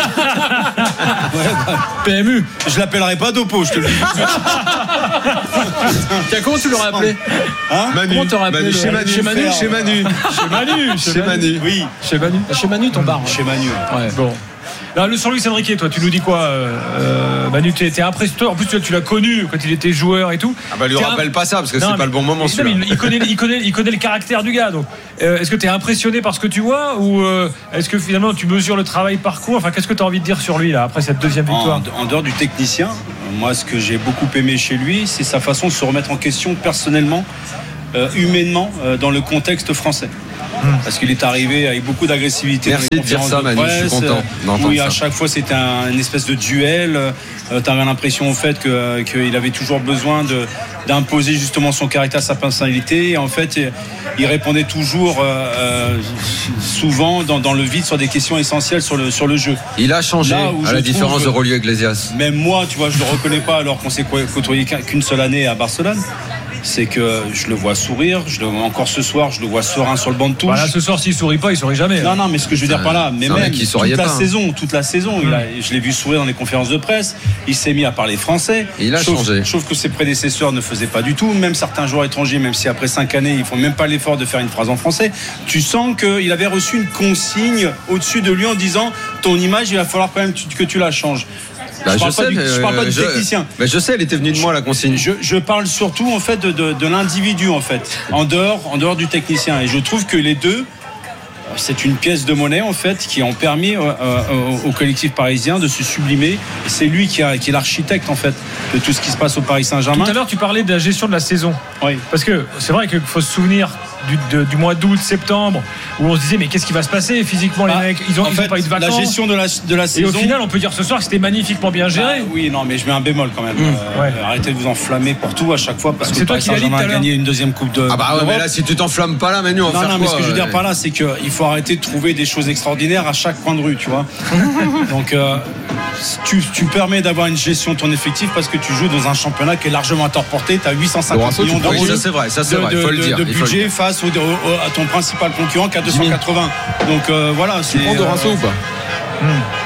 bah, P M U, je l'appellerai pas Dopo, je te le dis. Tiens, comment tu l'aurais appelé hein Manu. Comment t'aurais appelé Manu, le... chez Manu, chez Manu, chez Manu, chez Manu, chez, chez Manu. Manu. Oui, chez Manu. Chez Manu, ton bar. Chez Manu. Ouais. Bon. Là, le sur Luis Enrique, toi, tu nous dis quoi, euh, Manu? T'es, t'es impressionné. En plus, tu, tu l'as connu quand il était joueur et tout. Ah bah lui t'es rappelle un... pas ça parce que non, c'est mais, pas le bon moment. Non, il, il, connaît, il, connaît, il connaît le caractère du gars. Donc, euh, est-ce que tu es impressionné par ce que tu vois, ou euh, est-ce que finalement tu mesures le travail parcours? Enfin, qu'est-ce que tu as envie de dire sur lui là après cette deuxième victoire? En, en dehors du technicien, moi, ce que j'ai beaucoup aimé chez lui, c'est sa façon de se remettre en question personnellement, euh, humainement, euh, dans le contexte français. Parce qu'il est arrivé avec beaucoup d'agressivité. Merci dans les de dire ça, Manu, je suis content. Oui, à chaque fois c'était un, une espèce de duel. Euh, tu avais l'impression au fait que, euh, qu'il avait toujours besoin de, d'imposer justement son caractère, sa personnalité. Et en fait, il répondait toujours euh, souvent dans, dans le vide sur des questions essentielles sur le, sur le jeu. Il a changé, à la différence de Rolio Iglesias. Même moi, tu vois, je ne le reconnais pas alors qu'on s'est côtoyé qu'une seule année à Barcelone. C'est que je le vois sourire, je le vois encore ce soir, je le vois serein sur le banc de touche. Voilà, ce soir, s'il sourit pas, il sourit jamais. Non, non, mais ce que je veux dire par là, mais même toute la pas, saison, hein. toute la saison, mmh. il a, je l'ai vu sourire dans les conférences de presse. Il s'est mis à parler français. Et il a chose, changé. Chose que ses prédécesseurs ne faisaient pas du tout. Même certains joueurs étrangers, même si après cinq années, ils font même pas l'effort de faire une phrase en français. Tu sens qu'il avait reçu une consigne au-dessus de lui en disant ton image, il va falloir quand même que tu la changes. Bah, je, parle je, sais, du, euh, je parle pas du je, technicien. Mais je sais, elle était venue de moi la consigne. Je, je parle surtout en fait de, de, de l'individu en fait, en dehors, en dehors du technicien. Et je trouve que les deux, c'est une pièce de monnaie en fait qui ont permis euh, euh, au collectif parisien de se sublimer. Et c'est lui qui, a, qui est l'architecte en fait de tout ce qui se passe au Paris Saint-Germain. Tout à l'heure, tu parlais de la gestion de la saison. Oui. Parce que c'est vrai qu'il faut se souvenir du, de, du mois d'août, septembre, où on se disait mais qu'est-ce qui va se passer physiquement les ah, mecs ils ont, ils fait, ont pas eu de vacances. La gestion de la, de la saison. Et au final, on peut dire ce soir que c'était magnifiquement bien géré. Bah, oui, non, mais je mets un bémol quand même. Mmh. Euh, ouais. Arrêtez de vous enflammer pour tout à chaque fois parce c'est que toi Paris Saint-Germain a gagné une deuxième coupe de. Ah bah ouais, mais là si tu t'enflammes pas là, Manu, on va non, faire non, quoi? Non, mais ce que je veux dire par là, c'est qu'il faut arrêter de trouver des choses extraordinaires à chaque coin de rue, tu vois. Donc euh, tu, tu permets d'avoir une gestion de ton effectif parce que tu joues dans un championnat qui est largement à te reporter. Tu as huit cent cinquante millions d'euros oui, ça c'est vrai, ça c'est de, vrai, il faut de, le dire, de budget face au, au, à ton principal concurrent qui a deux cent quatre-vingts. Donc euh, voilà, c'est. Tu prends de Rasso ou pas? Hmm.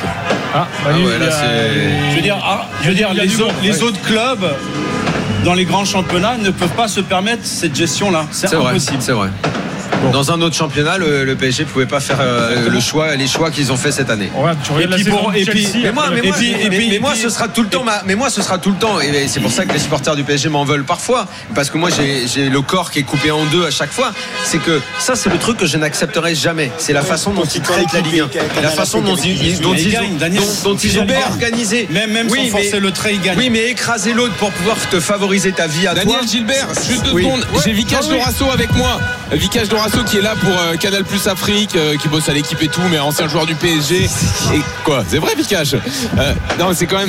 Ah, bah, ah lui, ouais, là, a, c'est... Je veux dire, ah, je veux dire les, autres, les ouais. autres clubs dans les grands championnats ne peuvent pas se permettre cette gestion-là. C'est, c'est impossible. Vrai, c'est vrai. Bon. Dans un autre championnat, le, le P S G ne pouvait pas faire euh, le choix, les choix qu'ils ont fait cette année. Ouais, tu et, puis pour, et, puis, mais moi, mais et moi, puis, mais, et puis, mais moi, ce sera tout le temps. Ma, mais moi, ce sera tout le temps. Et c'est pour ça que les supporters du P S G m'en veulent parfois, parce que moi, j'ai, j'ai le corps qui est coupé en deux à chaque fois. C'est que ça, c'est le truc que je n'accepterai jamais. C'est la façon dont ils traitent la Ligue un, la façon dont ils, dont ils, dont, dont ils ont organisé. Même, même oui, sans forcer le trait, ils gagnent. Oui, mais écraser l'autre pour pouvoir te favoriser ta vie à Daniel toi. Daniel Gilbert, juste deux oui. secondes. Ouais. J'ai Vicage Dorasso avec moi. Vicage Dorasso qui est là pour euh, Canal Plus Afrique, euh, qui bosse à l'équipe et tout, mais ancien joueur du P S G. Et quoi? C'est vrai, Vicage? euh, Non, c'est quand même.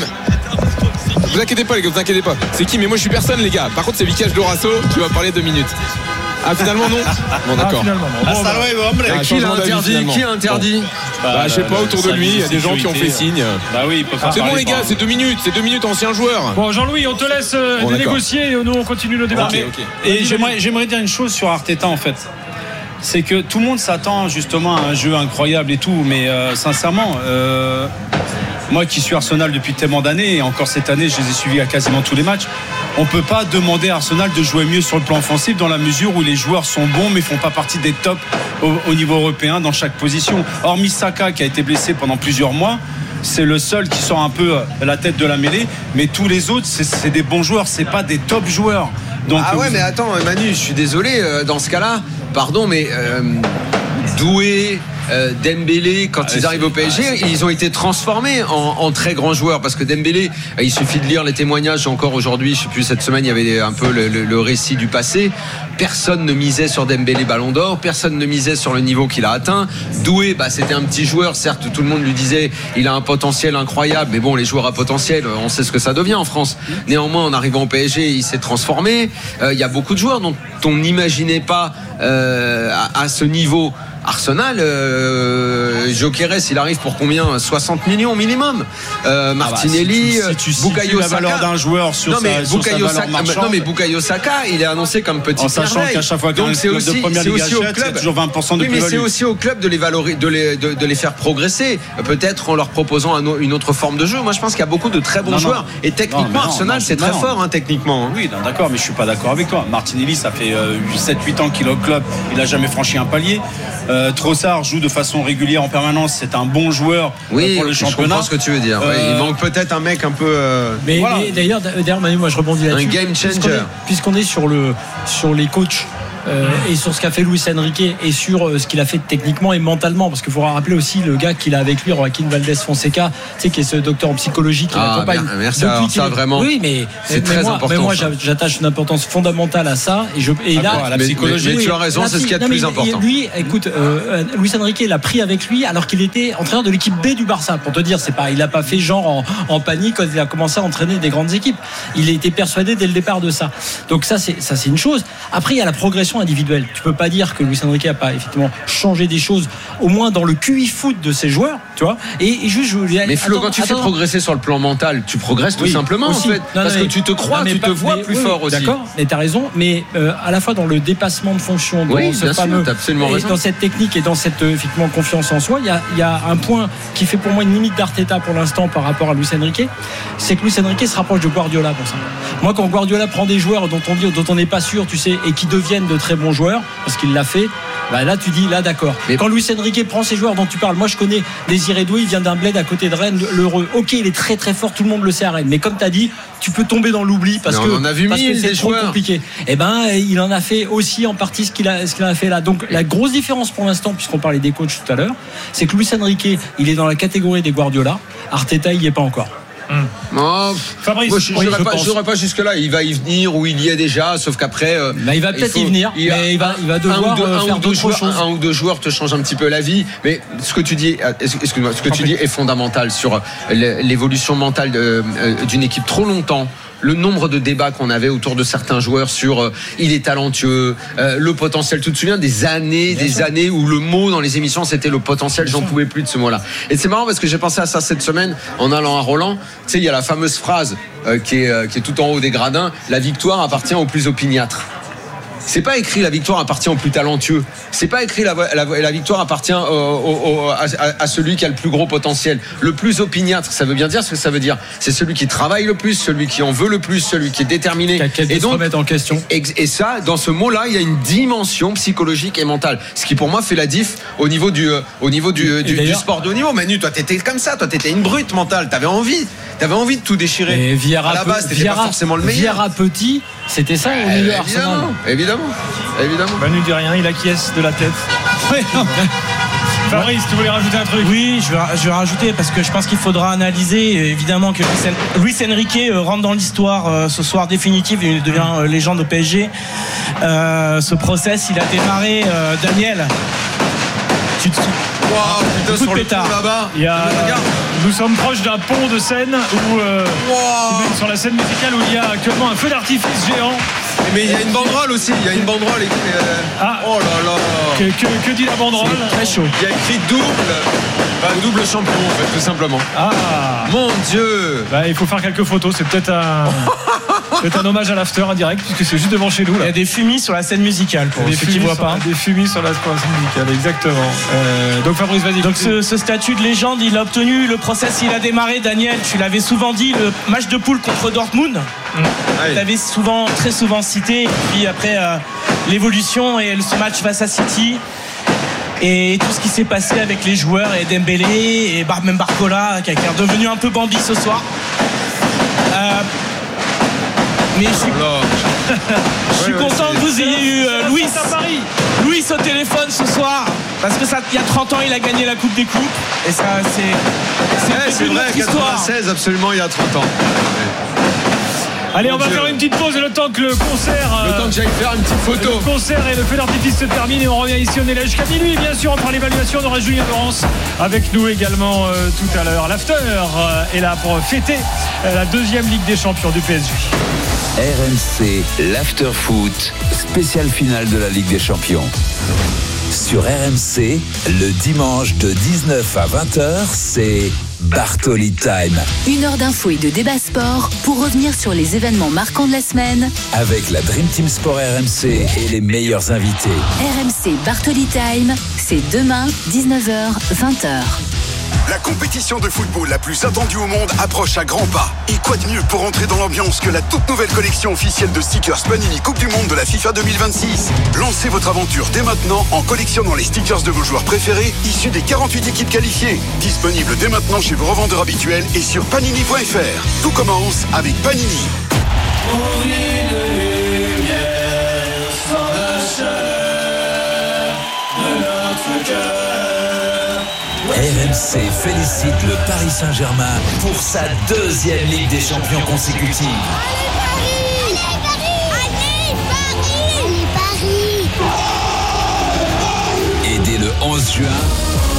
Vous inquiétez pas, les gars, vous inquiétez pas. C'est qui? Mais moi, je suis personne, les gars. Par contre, c'est Vicage Dorasso qui va parler deux minutes. Ah, finalement, non? Bon, d'accord. Ah, ça ouais, ah, qui l'a interdit? Qui a interdit? Bah, bah, je sais pas, autour de lui, il y a des gens qui ont fait signe. Bah oui, il peut pas. C'est bon, les gars, c'est deux minutes, c'est deux minutes, ancien joueur. Bon, Jean-Louis, on te laisse euh, bon, négocier et nous, on continue le débat. Okay, okay. Et j'aimerais, j'aimerais dire une chose sur Arteta, en fait. C'est que tout le monde s'attend justement à un jeu incroyable et tout, mais euh, sincèrement, euh, moi qui suis Arsenal depuis tellement d'années, et encore cette année, je les ai suivis à quasiment tous les matchs, on ne peut pas demander à Arsenal de jouer mieux sur le plan offensif dans la mesure où les joueurs sont bons mais ne font pas partie des tops au, au niveau européen dans chaque position. Hormis Saka qui a été blessé pendant plusieurs mois, c'est le seul qui sort un peu la tête de la mêlée, mais tous les autres c'est, c'est des bons joueurs, c'est pas des top joueurs. Donc, ah ouais, vous... mais attends, Manu, je suis désolé, dans ce cas-là, pardon, mais euh, Doué, euh, Dembélé, quand ah, ils arrivent au P S G, ah, ils ont été transformés en, en très grands joueurs, parce que Dembélé, il suffit de lire les témoignages encore aujourd'hui, je sais plus, cette semaine il y avait un peu le, le, le récit du passé. Personne ne misait sur Dembélé Ballon d'Or, personne ne misait sur le niveau qu'il a atteint. Doué, bah, c'était un petit joueur, certes tout le monde lui disait il a un potentiel incroyable, mais bon, les joueurs à potentiel, on sait ce que ça devient en France. Néanmoins, en arrivant au P S G, il s'est transformé. Euh, il y a beaucoup de joueurs dont on n'imaginait pas euh, à, à ce niveau. Arsenal, euh, Gyökeres, il arrive pour combien? soixante millions minimum. Euh, Martinelli, ah bah, si tu, si tu Bukayo la valeur Saka. d'un joueur sur non, mais sa, sur Bukayo sa valeur Saka, marchande, non mais Bukayo Saka, il est annoncé comme petit en sachant merveille. qu'à chaque fois qu'un club de première ligue achète, il y a toujours vingt pour cent de oui, plus-value. mais c'est aussi au club de les valoriser, de les, de, de les faire progresser, peut-être en leur proposant un, une autre forme de jeu. Moi, je pense qu'il y a beaucoup de très bons non, joueurs. Non. Et techniquement, non, non, Arsenal, non, c'est très non. fort, hein, techniquement. Oui, non, d'accord, mais je suis pas d'accord avec toi. Martinelli, ça fait euh, sept huit ans qu'il est au club, il a jamais franchi un palier. Euh, Trossard joue de façon régulière en permanence, c'est un bon joueur oui, pour le championnat. Je comprends ce que tu veux dire. Euh... Oui, il manque peut-être un mec un peu. Euh... Mais, voilà. mais d'ailleurs, d'ailleurs, Manu, moi je rebondis là-dessus. Un game changer. Puisqu'on est, puisqu'on est sur le sur les coachs. Euh, et sur ce qu'a fait Luis Enrique et sur euh, ce qu'il a fait techniquement et mentalement, parce qu'il faudra rappeler aussi le gars qu'il a avec lui, Joaquin Valdez Fonseca, tu sais, qui est ce docteur en psychologie qui ah, l'accompagne. Bien, merci alors, ça vraiment. Oui, mais c'est mais très moi, important. Mais moi, ça. j'attache une importance fondamentale à ça. Et, je, et ah, là, bon, la psychologie. Mais, mais, mais tu as raison, c'est ce qu'il y a de plus important. Lui, écoute, euh, Luis Enrique l'a pris avec lui alors qu'il était entraîneur de l'équipe B du Barça. Pour te dire, c'est pas, il a pas fait genre en, en panique quand il a commencé à entraîner des grandes équipes. Il a été persuadé dès le départ de ça. Donc ça, c'est ça, c'est une chose. Après, il y a la progression individuelle. Tu peux pas dire que Luis Enrique n'a pas effectivement changé des choses, au moins dans le Q I foot de ses joueurs, tu vois. Et, et juste, je voulais. Mais Flo, quand tu attends, fais progresser sur le plan mental, tu progresses tout oui, simplement aussi. en fait, non, parce non, que tu te crois, tu pas, te vois mais, plus oui, fort aussi. D'accord, mais t'as raison. Mais euh, à la fois dans le dépassement de fonction, dans oui, ce fameux, sûr, absolument et raison. dans cette technique et dans cette effectivement confiance en soi, il y a, il y a un point qui fait pour moi une limite d'Arteta pour l'instant par rapport à Luis Enrique, c'est que Luis Enrique se rapproche de Guardiola pour ça. Moi, quand Guardiola prend des joueurs dont on dit, dont on n'est pas sûr, tu sais, et qui deviennent de très bons joueurs, parce qu'il l'a fait. Bah là tu dis là d'accord. Mais quand Luis Enrique prend ces joueurs dont tu parles, moi je connais Désiré Doué, il vient d'un bled à côté de Rennes, l'heureux. Ok, il est très très fort, tout le monde le sait à Rennes. Mais comme tu as dit, tu peux tomber dans l'oubli parce que, on a vu parce que c'est trop joueurs. compliqué. Et ben il en a fait aussi en partie ce qu'il a ce qu'il a fait là. Donc la grosse différence pour l'instant, puisqu'on parlait des coachs tout à l'heure, c'est que Luis Enrique, il est dans la catégorie des Guardiola. Arteta, il y est pas encore. Hum. Oh, Fabrice, moi, je ne oui, pas, pas jusque là. Il va y venir ou il y est déjà, sauf qu'après. Euh, bah, il va peut-être il faut, y venir, il mais il va, il va devoir un ou deux, euh, faire d'autres choses. Un ou deux joueurs te changent un petit peu la vie. Mais ce que tu dis, excuse-moi, ce que tu dis est fondamental sur l'évolution mentale d'une équipe trop longtemps. Le nombre de débats qu'on avait autour de certains joueurs sur euh, il est talentueux, euh, le potentiel. Tu te souviens des années, Bien des sûr. années où le mot dans les émissions c'était le potentiel. Bien J'en sûr. pouvais plus de ce mot-là. Et c'est marrant parce que j'ai pensé à ça cette semaine en allant à Roland. Tu sais, il y a la fameuse phrase euh, qui, est, euh, qui est tout en haut des gradins. La victoire appartient aux plus opiniâtres. C'est pas écrit la victoire appartient aux plus talentueux. C'est pas écrit la, la, la victoire appartient au, au, au, à, à celui qui a le plus gros potentiel. Le plus opiniâtre, ça veut bien dire ce que ça veut dire. C'est celui qui travaille le plus, celui qui en veut le plus, celui qui est déterminé. Et donc, se remettre en question. Et, et ça, dans ce mot-là, il y a une dimension psychologique et mentale. Ce qui pour moi fait la diff au niveau du, euh, au niveau du, du, du sport de haut niveau. Manu, toi t'étais comme ça, toi t'étais une brute mentale. T'avais envie, t'avais envie de tout déchirer. Et Vieira, à la base, t'étais pas forcément le meilleur. Vieira petit, c'était ça au milieu Arsenal. Évidemment. Évidemment. Manu dit rien, il acquiesce de la tête. Fabrice, tu voulais rajouter un truc? Oui, je vais, je vais rajouter parce que je pense qu'il faudra analyser évidemment que Luis Enrique rentre dans l'histoire ce soir définitive, il devient légende au P S G. Euh, ce process, il a démarré, euh, Daniel. Tu te Wow, putain, sur le pont là-bas. Il y a, nous sommes proches d'un pont de Seine où, euh, wow. Même sur la scène musicale où il y a actuellement un feu d'artifice géant. Mais il y a une banderole aussi, il y a une banderole écrite. Euh... Ah, oh là là. Que, que, que dit la banderole? Très chaud. Il y a écrit double. Bah, double champion en fait, tout simplement. Ah. Mon Dieu. Bah, il faut faire quelques photos, c'est peut-être un. C'est un hommage à l'after indirect puisque c'est juste devant chez nous là. Il y a des fumis sur la scène musicale pour ceux qui ne voient pas. Des fumis sur la scène musicale, exactement. Euh, donc Fabrice, vas-y. Donc ce, ce statut de légende, il a obtenu, le process il a démarré. Daniel, tu l'avais souvent dit, le match de poule contre Dortmund. Mmh. Tu l'avais souvent, très souvent cité. Et puis après euh, l'évolution et ce match face à City. et tout ce qui s'est passé avec les joueurs et Dembélé et Bar- même Barcola qui est devenu un peu Bambi ce soir. Euh, mais je suis, je suis ouais, content ouais, que vous ayez eu euh, Louis, Louis au téléphone ce soir parce que ça, il y a trente ans il a gagné la Coupe des Coupes et ça c'est c'est, ouais, c'est vrai, quatre-vingt-seize absolument il y a trente ans. Allez, Mon on va Dieu. faire une petite pause le temps que le concert. Le temps que j'aille faire une petite photo. Le concert et le feu d'artifice se terminent et on revient ici. On est là jusqu'à minuit. Bien sûr, on fera l'évaluation. On aura Julien Laurence avec nous également euh, tout à l'heure. L'after euh, est là pour fêter euh, la deuxième Ligue des Champions du P S G. R M C, l'After Foot, spéciale finale de la Ligue des Champions. Sur R M C, le dimanche de dix-neuf à vingt heures, c'est Bartoli Time. Une heure d'infos et de débat sport pour revenir sur les événements marquants de la semaine. Avec la Dream Team Sport R M C et les meilleurs invités. R M C Bartoli Time, c'est demain, dix-neuf heures, vingt heures. La compétition de football la plus attendue au monde approche à grands pas. Et quoi de mieux pour entrer dans l'ambiance que la toute nouvelle collection officielle de stickers Panini Coupe du Monde de la FIFA deux mille vingt-six. Lancez votre aventure dès maintenant en collectionnant les stickers de vos joueurs préférés issus des quarante-huit équipes qualifiées. Disponible dès maintenant chez vos revendeurs habituels et sur panini point f r. Tout commence avec Panini. R M C félicite le Paris Saint-Germain pour sa deuxième Ligue des Champions consécutive. Allez Paris! Et dès le onze juin,